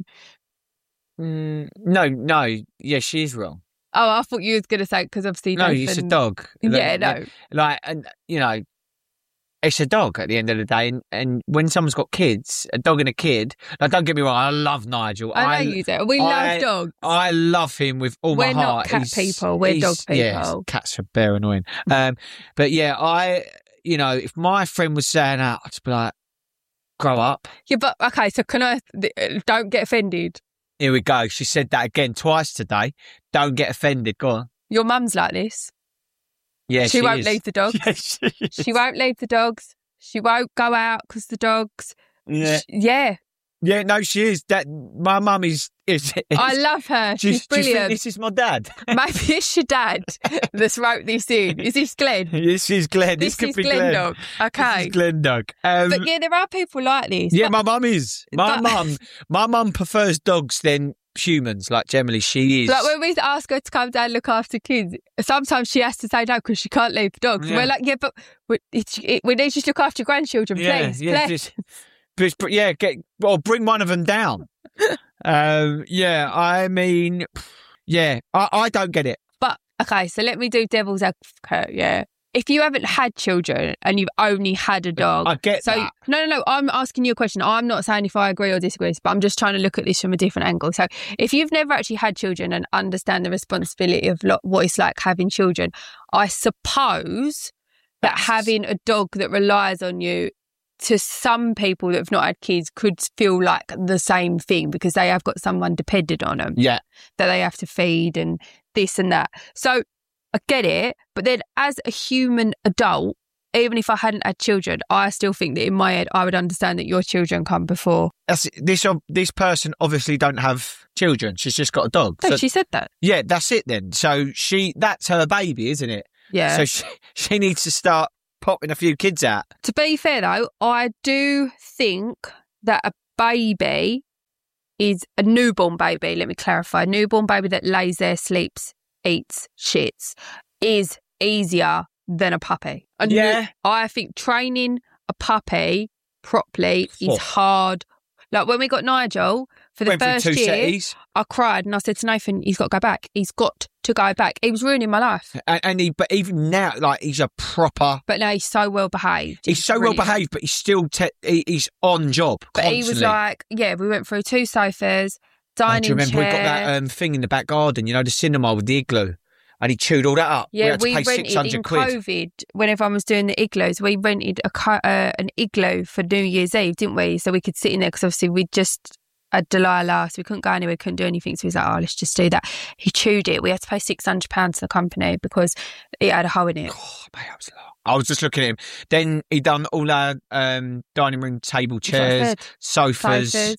Mm, no, no. Yeah, she is wrong.
Oh, I thought you was going to say, because obviously
No,
Nathan...
it's a dog.
Yeah,
Like,
no.
Like, and you know, it's a dog at the end of the day. And, and when someone's got kids, a dog and a kid, like, don't get me wrong, I love Nigel.
I know you do. We
I-
love dogs.
I love him with all
We're
my
not
heart.
cat
He's-
people, we're
he's-
dog
yeah,
people.
cats are bare annoying. Um, but yeah, I, you know, if my friend was saying that, I'd be like, grow up.
Yeah, but okay, so can I... Don't get offended.
Here we go. She said that again twice today. Don't get offended. Go on.
Your mum's like this.
Yeah,
she,
she
won't
is.
leave the dogs.
Yeah, she is.
She won't leave the dogs. She won't go out because the dogs.
Yeah.
Sh- yeah.
Yeah, no, she is. That my mum is. is, is
I love her.
Do you-
She's
do you think
brilliant.
this is my dad?
Maybe it's your dad that's wrote this in. Is this Glenn?
This is Glenn. This,
This
could
is
be
Glenn
Glenn.
Dog. Okay.
This is Glenn Dog. Um,
But yeah, there are people like this.
yeah,
But-
my mum is. My
but-
mum. My mum prefers dogs than humans. Like generally, she is.
Like when we ask her to come down and look after kids, sometimes she has to say no because she can't leave the dogs.
Yeah.
We're like, yeah, but we, it's, it, we need you to look after your grandchildren,
yeah,
please,
yeah,
please.
just, just, yeah, get or bring one of them down. um, yeah, I mean, yeah, I, I don't get it.
But okay, so let me do devil's advocate. Yeah, if you haven't had children and you've only had a dog.
I get
so,
that.
No, no, no. I'm asking you a question. I'm not saying if I agree or disagree, but I'm just trying to look at this from a different angle. So if you've never actually had children and understand the responsibility of lo- what it's like having children, I suppose that
That's...
having a dog that relies on you, to some people that have not had kids, could feel like the same thing because they have got someone dependent on them.
Yeah.
That they have to feed and this and that. So I get it. But then as a human adult, even if I hadn't had children, I still think that in my head, I would understand that your children come before.
That's, this this person obviously don't have children. She's just got a dog.
No,
so,
she said that.
Yeah, that's it then. So she that's her baby, isn't it?
Yeah.
So she, she needs to start popping a few kids out.
To be fair, though, I do think that a baby is a newborn baby. Let me clarify. A newborn baby that lays there, sleeps, eats, shits is easier than a puppy. A
yeah.
New, I think training a puppy properly is
oh.
hard. Like when we got Nigel for the
Went
first
two
year,
setties.
I cried and I said to Nathan, he's got to go back. He's got to go back. He was ruining my life.
And, and he, but even now, like he's a proper.
But now he's so well behaved.
He's, he's so
brilliant.
well behaved, but he's still te- he, he's on job.
But
constantly.
he was like, yeah, we went through two sofas, dining
oh, do you remember
chair.
we got that um, thing in the back garden? You know, the cinema with the igloo. And he chewed all that up.
Yeah,
we had to
we
pay
rented
six hundred
in
quid.
COVID when everyone was doing the igloos. We rented a uh, an igloo for New Year's Eve, didn't we? So we could sit in there because obviously we just had Delilah, so we couldn't go anywhere, couldn't do anything. So he was like, "Oh, let's just do that." He chewed it. We had to pay six hundred pounds to the company because it had a hole in it.
God, mate, that was long. I was just looking at him. Then he done all our um, dining room table chairs, sofas.
Sofas.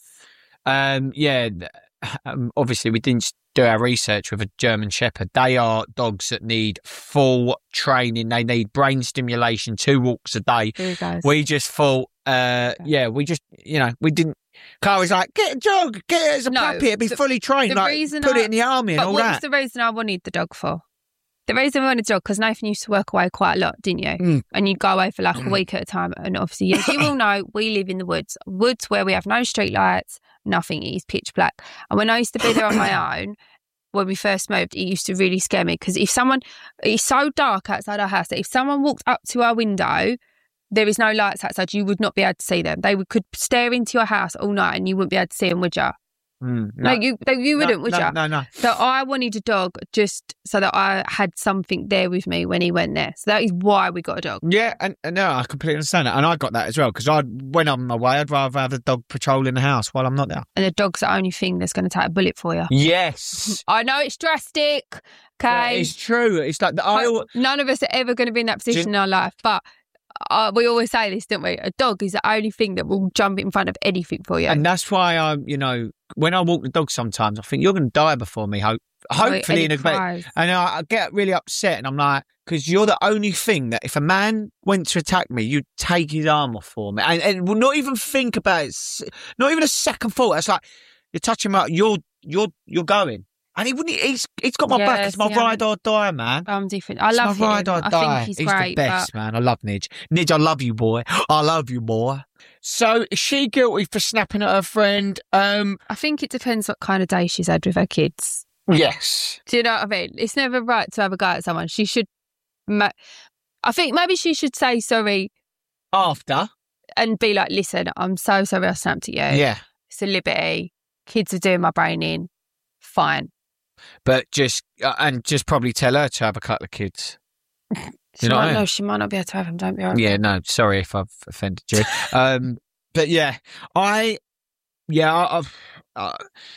Um, yeah, um, obviously we didn't do our research with a German Shepherd. They are dogs that need full training. They need brain stimulation, two walks a day. We just thought, uh, yeah, we just, you know, we didn't. Carl was like, get a dog, get it as a
No,
puppy, it'd be
the-
fully trained,
the
like,
reason
put
I-
it in the army and
but
all
what
that.
was the reason I wanted the dog for? The reason I wanted the dog, because Nathan used to work away quite a lot, didn't you?
Mm.
And you'd go away for like a week at a time. And obviously, as you all know, we live in the woods. Woods where we have no street lights, nothing. It is pitch black. And when I used to be there on my own, when we first moved, it used to really scare me because if someone, it's so dark outside our house that if someone walked up to our window, there is no lights outside, you would not be able to see them. They would, could stare into your house all night and you wouldn't be able to see them, would you?
Mm,
No, you they, you wouldn't,
no,
would
no,
you?
No, no.
So I wanted a dog just so that I had something there with me when he went there. So that is why we got a dog.
Yeah, and, and no, I completely understand that. And I got that as well because I, when I'm away, I'd rather have a dog patrolling the house while I'm not there.
And a dog's the only thing that's going to take a bullet for you.
Yes.
I know it's drastic,
Yeah,
okay?
it's true. It's like the I.
None of us are ever going to be in that position
you-
in our life, but uh, we always say this, don't we? A dog is the only thing that will jump in front of anything for you.
And that's why I, you know, when I walk the dog sometimes, I think you're going to die before me. Hope, hopefully, in a bit. And I, I get really upset, and I'm like, because you're the only thing that if a man went to attack me, you'd take his arm off for me, and, and will not even think about it, not even a second thought. It's like you're touching my, you're you're you're going. And he wouldn't. He's he's got my
Yeah,
back. It's my
see,
ride or die, man.
I'm different. I
It's
love
my
him.
ride or
I
die.
think he's,
he's
great.
the best,
but
man. I love Nidge. Nidge, I love you, boy. I love you, boy. So is she guilty for snapping at her friend? Um,
I think it depends what kind of day she's had with her kids.
yes.
Do you know what I mean? It's never right to have a go at someone. She should. Ma- I think maybe she should say sorry
After.
and be like, "Listen, I'm so sorry I snapped at you.
Yeah.
It's a liberty. Kids are doing my brain in. Fine."
But just uh, and just probably tell her to have a couple of kids.
She
You know what
might,
I mean?
no, she might not be able to have them. Don't be horrible.
Yeah, no, sorry if I've offended you. um, but yeah, I, yeah, I, I've, uh,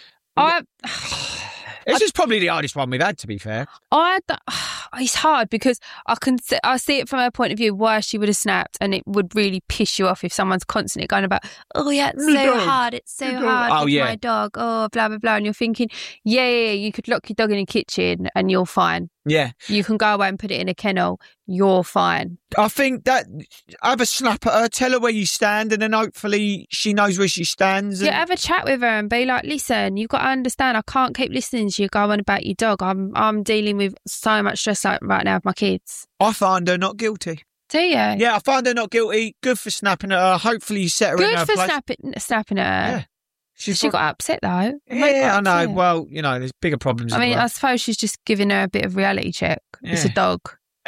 I,
this is probably the hardest one we've had, to be fair.
I, it's hard because I can see, I see it from her point of view why she would have snapped, and it would really piss you off if someone's constantly going about, oh yeah, it's
My
so
dog.
hard, it's so
My dog.
hard,
Oh,
it's
yeah.
my dog, oh blah blah blah, and you're thinking, yeah, yeah, yeah, you could lock your dog in the kitchen and you're fine.
Yeah.
You can go away and put it in a kennel, you're fine.
I think that have a snap at her, tell her where you stand, and then hopefully she knows where she stands. And
Yeah, have a chat with her and be like, listen, you've got to understand, I can't keep listening to you go on about your dog. I'm I'm dealing with so much stress like right now with my kids.
I find her not guilty.
Do you?
Yeah, I find her not guilty. Good for snapping at her. Hopefully you set her in
Good
her
for
place.
snapping, snapping at her.
Yeah.
She
She's
got upset though.
Yeah, I know.
Upset.
Well, you know, there's bigger problems.
I
in the
mean,
world.
I suppose she's just giving her a bit of reality check. It's a
Yeah.
dog.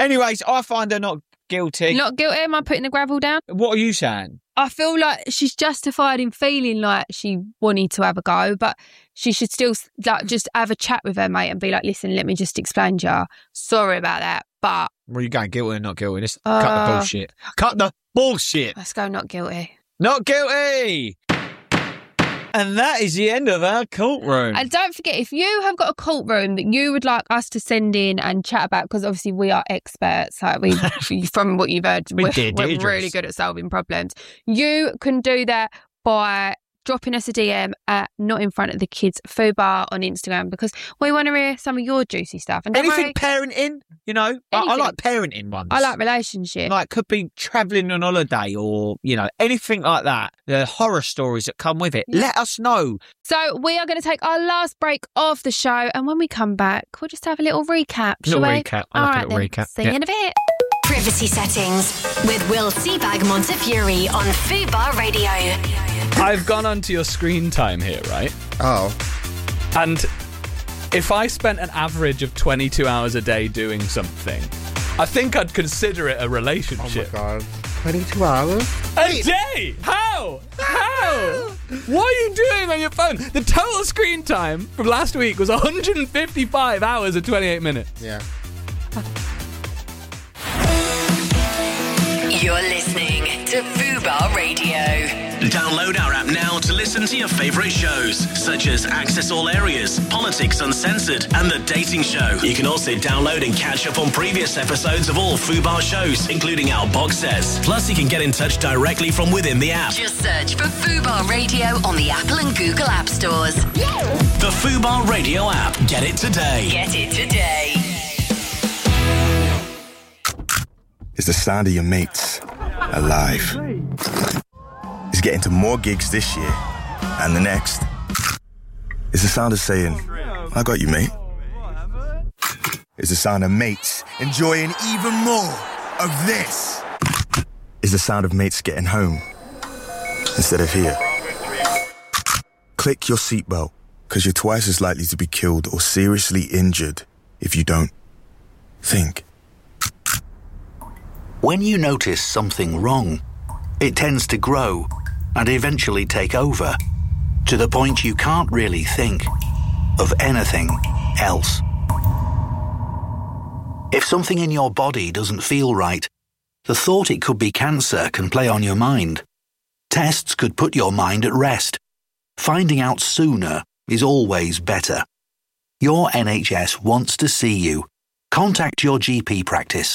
Anyways, I find her not guilty.
Not guilty? Am I putting the gravel down?
What are you saying?
I feel like she's justified in feeling like she wanted to have a go, but she should still like just have a chat with her mate and be like, listen, let me just explain to you. Sorry about that, but...
Well, you going guilty or not guilty? Let's
Uh,
cut the bullshit. Cut the bullshit.
Let's go not guilty.
Not guilty. And that is the end of our courtroom.
And don't forget, if you have got a courtroom that you would like us to send in and chat about, because obviously we are experts, like we, from what you've heard,
We
we're,
did,
we're
Idris.
really good at solving problems. You can do that by dropping us a D M at Not In Front of the Kids Fubar on Instagram, because we want to hear some of your juicy stuff. And don't
Anything
worry,
parenting, you know? I, I
Anything.
like parenting ones.
I like relationships.
Like, could be travelling on holiday or, you know, anything like that. The horror stories that come with it.
Yeah.
Let us know.
So we are going to take our last break of the show, and when we come back, we'll just have a little recap, shall
Little
we?
recap. I
All
like a
right,
little
then.
recap.
See you
Yeah.
in a bit.
Privacy settings with Will Seabag Montefiore on Fubar Radio.
I've gone onto your screen time here, right?
Oh.
And if I spent an average of twenty-two hours a day doing something, I think I'd consider it a relationship.
Oh my God. twenty-two hours?
A day? How? How? What are you doing on your phone? The total screen time from last week was one hundred fifty-five hours and twenty-eight minutes.
Yeah.
You're listening to Fubar Radio.
Download our app now to listen to your favourite shows, such as Access All Areas, Politics Uncensored, and The Dating Show. You can also download and catch up on previous episodes of all Fubar shows, including our box sets. Plus, you can get in touch directly from within the app.
Just search for Fubar Radio on the Apple and Google App Stores.
The Fubar Radio app. Get it today.
Get it today.
It's the sound of your mates alive. It's getting to more gigs this year and the next. It's the sound of saying, I got you, mate. It's the sound of mates enjoying even more of this. It's the sound of mates getting home instead of here. Click your seatbelt, because you're twice as likely to be killed or seriously injured if you don't. Think.
When you notice something wrong, it tends to grow and eventually take over, to the point you can't really think of anything else. If something in your body doesn't feel right, the thought it could be cancer can play on your mind. Tests could put your mind at rest. Finding out sooner is always better. Your N H S wants to see you. Contact your G P practice.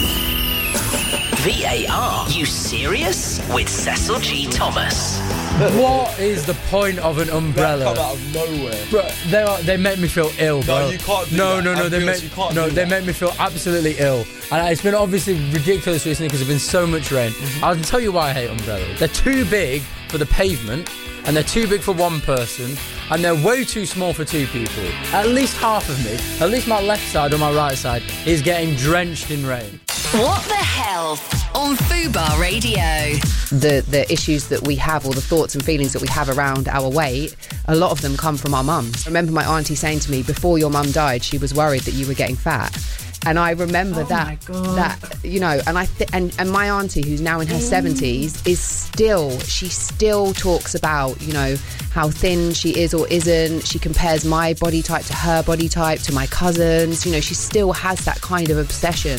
V A R, you serious? With Cecil G. Thomas.
What is the point of an umbrella?
That come out of nowhere.
Bro, they are, they make me feel ill, bro.
No, you can't do
no,
that.
No, no, they
Ambulance,
make
you can't
no,
do
they
that.
make me feel absolutely ill. And it's been obviously ridiculous recently because there's been so much rain.
Mm-hmm.
I'll tell you why I hate umbrellas. They're too big for the pavement, and they're too big for one person, and they're way too small for two people. At least half of me, at least my left side or my right side, is getting drenched in rain.
What the hell on Fubar Radio?
The the issues that we have, or the thoughts and feelings that we have around our weight, a lot of them come from our mums. I remember my auntie saying to me, before your mum died, she was worried that you were getting fat. And I remember
Oh
that,
my God.
that you know, and I th- and and my auntie, who's now in her seventies, is still she still talks about, you know, how thin she is or isn't. She compares my body type to her body type, to my cousins. You know, she still has that kind of obsession.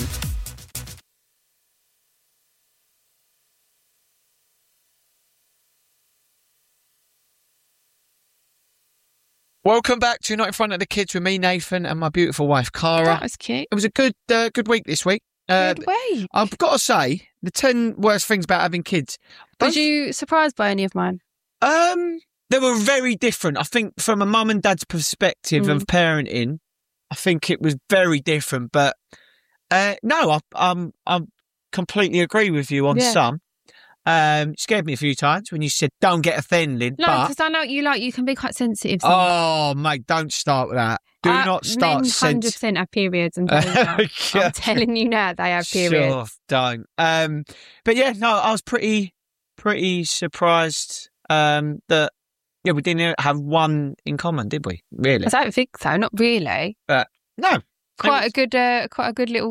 Welcome back to Not In Front of the Kids with me, Nathan, and my beautiful wife, Cara.
That was cute.
It was a good uh, good week this week. Uh,
Good week.
I've got to say, the ten worst things about having kids.
Was you surprised by any of mine?
Um, they were very different. I think from a mum and dad's perspective
Mm.
of parenting, I think it was very different. But uh, no, I um, I completely agree with you on
Yeah.
some. Um, it scared me a few times when you said, don't get offended.
No,
but,
because I know you like you can be quite sensitive.
oh, mate, don't start with that. Do
Uh,
not start.
Men
sens-
hundred percent have periods, and yeah.
Yeah.
I'm telling you now, they have periods.
Sure, don't. Um, but yeah, no, I was pretty, pretty surprised um, that yeah we didn't have one in common, did we? Really?
I don't think so. Not really.
But no,
Quite a good, uh, quite a good little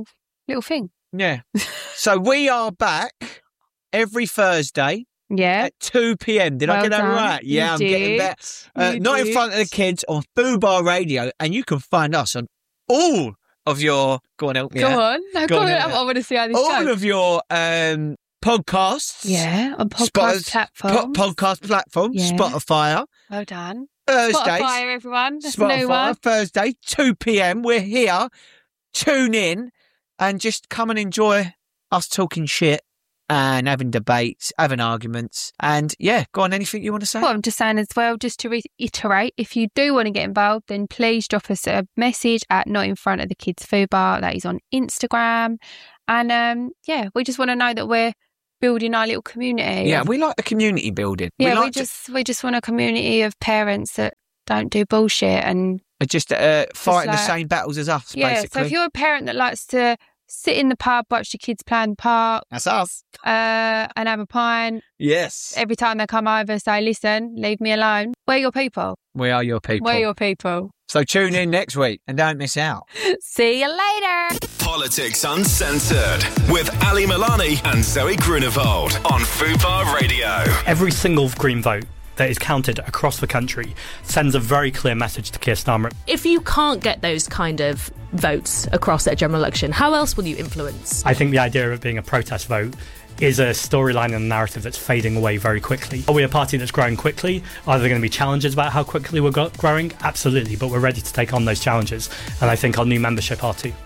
little thing.
Yeah. So we are back every Thursday.
Yeah.
At two p.m. Did
well
I get that
done.
right? Yeah,
you
I'm
did.
getting better. Uh,
You
not in
did.
front of the kids on Fubar Radio, and you can find us on all of your. Go on, help me
Go
out.
on. No, go on.
help
I,
me
I
out.
want to see how this
All
goes.
of your um, podcasts.
Yeah, on podcast
Spot-
platforms.
po- podcast platforms.
Yeah.
Spotify.
Well done.
Thursdays.
Spotify, everyone. That's a new
Spotify.
one.
Thursday, two p.m. We're here. Tune in and just come and enjoy us talking shit and having debates, having arguments. And yeah, go on, anything you want to say?
Well, I'm just saying as well, just to reiterate, if you do want to get involved, then please drop us a message at Not In Front of the Kids Fubar. That is on Instagram. And um, yeah, we just want to know that we're building our little community.
Yeah, we like the community building.
Yeah,
we,
we,
like to-
just we just want a community of parents that don't do bullshit and
just uh, fighting
like-
the same battles as us,
yeah.
basically.
So if you're a parent that likes to sit in the pub, watch your kids play in the park,
That's us.
uh, and have a pint
Yes.
every time they come over, say, "Listen, leave me alone." We're your people.
We are your people.
We're your people.
So tune in next week and don't miss out.
See you later.
Politics Uncensored with Ali Milani and Zoe Grunewald on Fubar Radio.
Every single Green vote that is counted across the country sends a very clear message to Keir Starmer.
If you can't get those kind of votes across at a general election, how else will you influence?
I think the idea of it being a protest vote is a storyline and a narrative that's fading away very quickly. Are we a party that's growing quickly? Are there going to be challenges about how quickly we're go- growing? Absolutely, but we're ready to take on those challenges, and I think our new membership are too.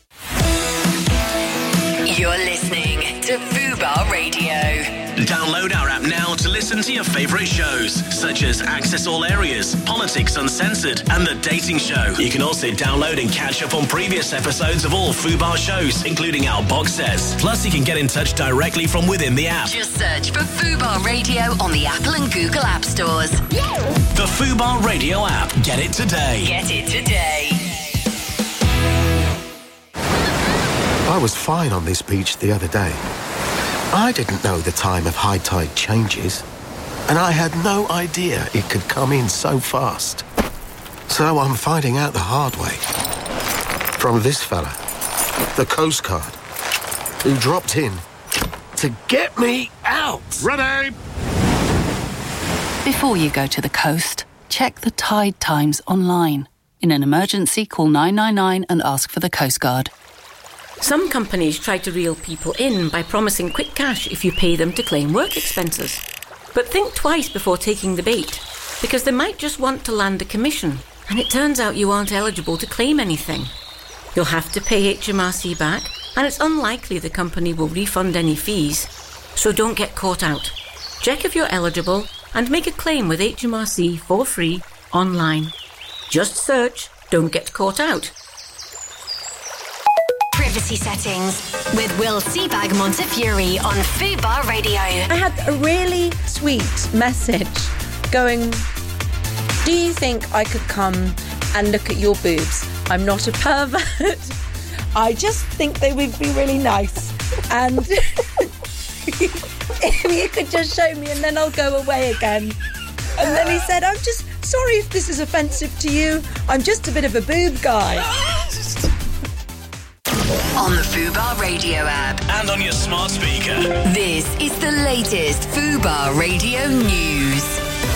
You're listening to Fubar Radio.
Download our app now to listen to your favourite shows, such as Access All Areas, Politics Uncensored, and The Dating Show. You can also download and catch up on previous episodes of all Fubar shows, including our box sets. Plus, you can get in touch directly from within the app.
Just search for Fubar Radio on the Apple and Google App Stores.
The Fubar Radio app. Get it today.
Get it today.
I was fine on this beach the other day. I didn't know the time of high tide changes, and I had no idea it could come in so fast. So I'm finding out the hard way. From this fella, the Coast Guard, who dropped in to get me out. Ready?
Before you go to the coast, check the tide times online. In an emergency, call nine nine nine and ask for the Coast Guard.
Some companies try to reel people in by promising quick cash if you pay them to claim work expenses. But think twice before taking the bait, because they might just want to land a commission, and it turns out you aren't eligible to claim anything. You'll have to pay H M R C back, and it's unlikely the company will refund any fees. So don't get caught out. Check if you're eligible and make a claim with H M R C for free online. Just search "Don't Get Caught Out."
Privacy settings with Will Seabag Montefiore on Fubar Radio.
I had a really sweet message going, do you think I could come and look at your boobs? I'm not a pervert. I just think they would be really nice. And if you could just show me and then I'll go away again. And then he said, I'm just sorry if this is offensive to you. I'm just a bit of a boob guy.
On the Fubar Radio app.
And on your smart speaker.
This is the latest Fubar Radio news.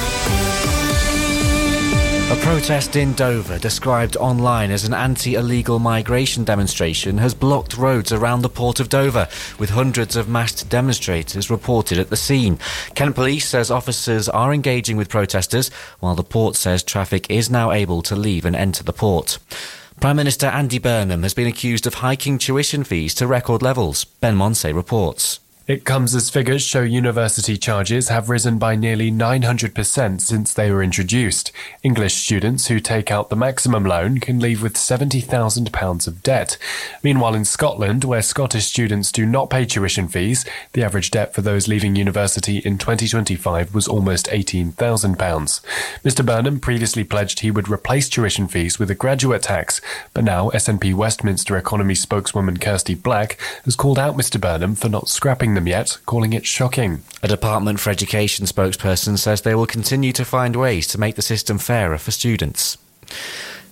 A protest in Dover, described online as an anti-illegal migration demonstration, has blocked roads around the port of Dover, with hundreds of masked demonstrators reported at the scene. Kent Police says officers are engaging with protesters, while the port says traffic is now able to leave and enter the port. Prime Minister Andy Burnham has been accused of hiking tuition fees to record levels. Ben Monsey reports.
It comes as figures show university charges have risen by nearly nine hundred percent since they were introduced. English students who take out the maximum loan can leave with seventy thousand pounds of debt. Meanwhile, in Scotland, where Scottish students do not pay tuition fees, the average debt for those leaving university in twenty twenty-five was almost eighteen thousand pounds. Mister Burnham previously pledged he would replace tuition fees with a graduate tax, but now S N P Westminster economy spokeswoman Kirsty Black has called out Mister Burnham for not scrapping them yet, calling it shocking.
A Department for Education spokesperson says they will continue to find ways to make the system fairer for students.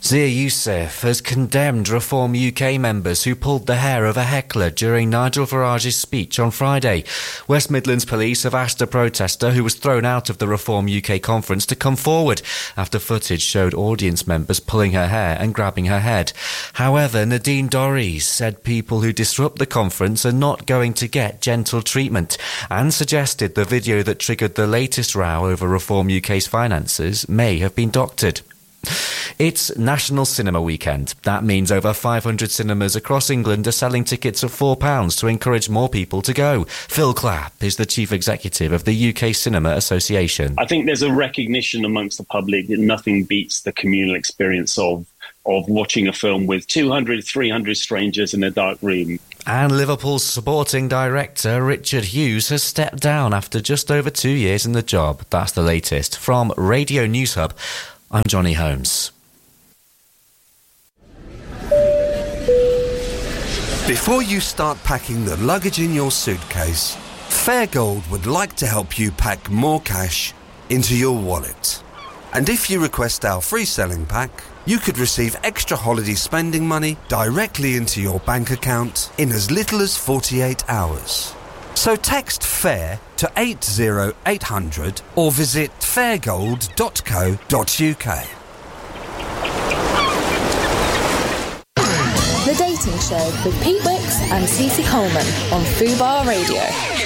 Zia Youssef has condemned Reform U K members who pulled the hair of a heckler during Nigel Farage's speech on Friday. West Midlands Police have asked a protester who was thrown out of the Reform U K conference to come forward after footage showed audience members pulling her hair and grabbing her head. However, Nadine Dorries said people who disrupt the conference are not going to get gentle treatment and suggested the video that triggered the latest row over Reform U K's finances may have been doctored. It's National Cinema Weekend. That means over five hundred cinemas across England are selling tickets at four pounds to encourage more people to go. Phil Clapp is the Chief Executive of the U K Cinema Association.
I think there's a recognition amongst the public that nothing beats the communal experience of of watching a film with two hundred, three hundred strangers in a dark room.
And Liverpool's sporting director Richard Hughes has stepped down after just over two years in the job. That's the latest. From Radio News Hub, I'm Johnny Holmes.
Before you start packing the luggage in your suitcase, Fairgold would like to help you pack more cash into your wallet. And if you request our free selling pack, you could receive extra holiday spending money directly into your bank account in as little as forty-eight hours. So text FAIR to eight zero eight hundred or visit fairgold dot co dot uk.
The Dating Show with Pete Wicks and Cece Coleman on Fubar Radio.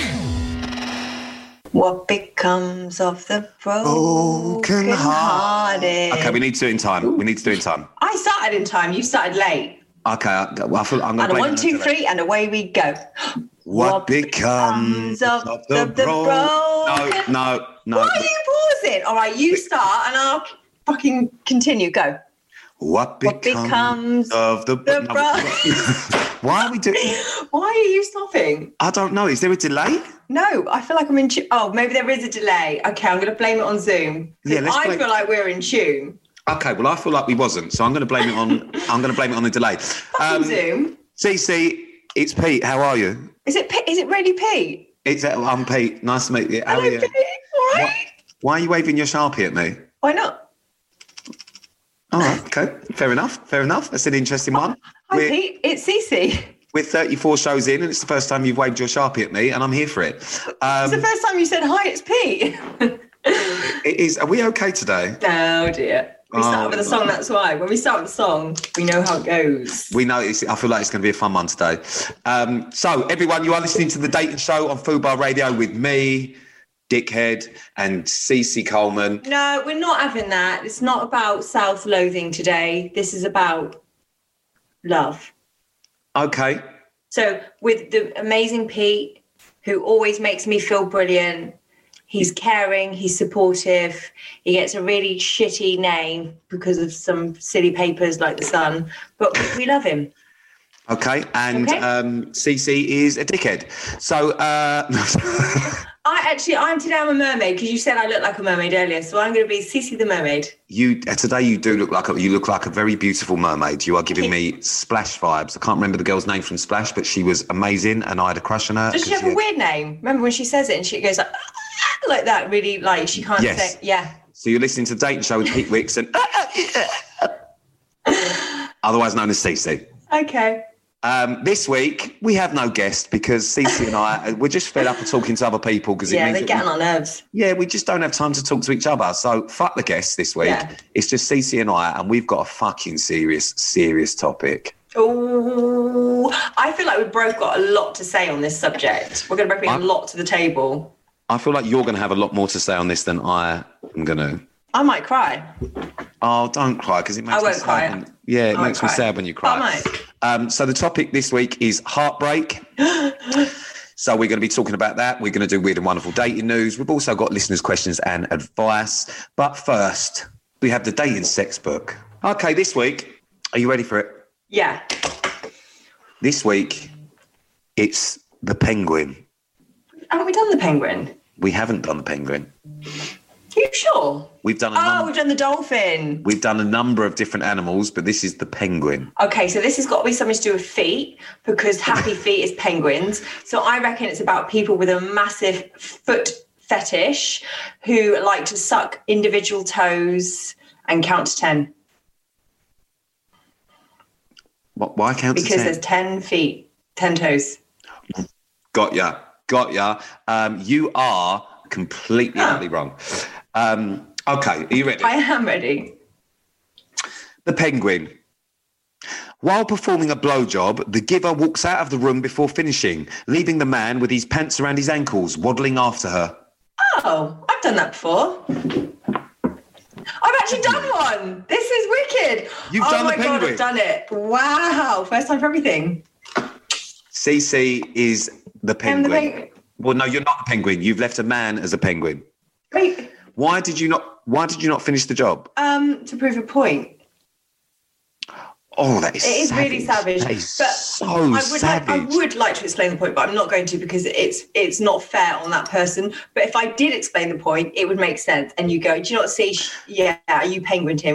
What becomes of the broken hearted?
Okay, we need to do it in time. We need to do it in time.
I started in time. You started late.
Okay, I, I feel, I'm going
And
to
a one, two, three, and away we go.
What,
What
becomes
of
of
the,
the,
the
bro-
broken...
No, no, no.
Why are you pausing? All right, you start and I'll fucking continue. Go.
What becomes,
What becomes
of the...
the
no,
bro-
Why are we doing...
Why are you stopping?
I don't know. Is there a delay?
No, I feel like I'm in tune. Oh, maybe there is a delay. Okay, I'm going to blame it on Zoom.
Yeah, let's
I
blame-
feel like we're in tune.
Okay, well, I feel like we wasn't, so I'm going to blame it on... I'm going to blame it on the delay.
Fucking Zoom.
Cece, it's Pete. How are you?
Is it Pete? Is it really Pete?
It's uh, I'm Pete. Nice to meet you. How
Hello,
are you?
Pete. All right.
Why are you waving your Sharpie at me?
Why not?
All right, okay. Fair enough. Fair enough. That's an interesting one.
Hi,
We're,
Pete. It's Cece.
we're thirty-four shows in, and it's the first time you've waved your Sharpie at me, and I'm here for it. Um,
It's the first time you said, hi, it's Pete.
it is. Are we okay today?
Oh, dear. We start
Oh,
with a song, that's why. When we start with a song, we know how it goes.
We know. It's, I feel like it's going to be a fun one today. Um, so, everyone, you are listening to The Dating Show on Fubar Radio with me, Dickhead, and Cece Coleman.
No, we're not having that. It's not about self-loathing today. This is about love.
Okay.
So with the amazing Pete, who always makes me feel brilliant, he's caring, he's supportive, he gets a really shitty name because of some silly papers like The Sun, but we love him.
Okay. And
Okay.
Um, Cece is a dickhead. So, uh,
I actually, I'm today I'm a mermaid because you said I look like a mermaid earlier, so I'm going to be Cece the mermaid.
You uh, today you do look like a, you look like a very beautiful mermaid. You are giving me Splash vibes. I can't remember the girl's name from Splash, but she was amazing, and I had a crush on her.
Does she
'cause
have a weird name? Remember when she says it and she goes like, like that, really like she can't
Yes.
say, yeah.
So you're listening to the Dating Show with Pete Wicks and otherwise known as Cece.
Okay.
Um, this week we have no guest because Cece and I we're just fed up of talking to other people because it
Yeah,
means
they're
that
getting
we-
on nerves.
Yeah, we just don't have time to talk to each other. So fuck the guests this week.
Yeah.
It's just Cece and I, and we've got a fucking serious, serious topic.
Oh, I feel like we've both got a lot to say on this subject. We're going to bring a lot to the table.
I feel like you're going to have a lot more to say on this than I am going to.
I might cry.
Oh, don't cry because it makes
I
me
won't
sad.
cry.
When, yeah, it
I won't
makes me
cry.
sad when you
But I
cry.
might.
Um, so the topic this week is heartbreak. So we're going to be talking about that. We're going to do weird and wonderful dating news. We've also got listeners' questions and advice. But first, we have the dating sex book. Okay, this week, are you ready for it?
Yeah.
This week, it's the penguin.
Haven't we done the penguin?
We haven't done the penguin.
Are you sure?
We've done a
Oh,
num-
we've done the dolphin.
we've done a number of different animals, but this is the penguin.
Okay, so this has got to be something to do with feet because happy feet is penguins. So I reckon it's about people with a massive foot fetish who like to suck individual toes and count to ten.
Why count to
Because
ten?
there's ten feet, ten toes.
Got ya. Got ya. Um, you are completely utterly wrong. Um, okay, are you ready?
I am ready.
The penguin. While performing a blowjob, the giver walks out of the room before finishing, leaving the man with his pants around his ankles, waddling after her.
Oh, I've done that before. I've actually done one. This is wicked.
You've
oh
done
my
the
God,
penguin?
I've done it. Wow. First time for everything.
Cece is the penguin.
the penguin.
Well, no, you're not the penguin. You've left a man as a penguin.
Wait.
Why did you not? Why did you not finish the job?
Um, to prove a point.
Oh, that is
It is
savage.
really savage.
That is
but
so
I would
savage.
like I would like to explain the point, but I'm not going to because it's it's not fair on that person. But if I did explain the point, it would make sense. And you go, do you not see? Yeah, are you penguin Tim?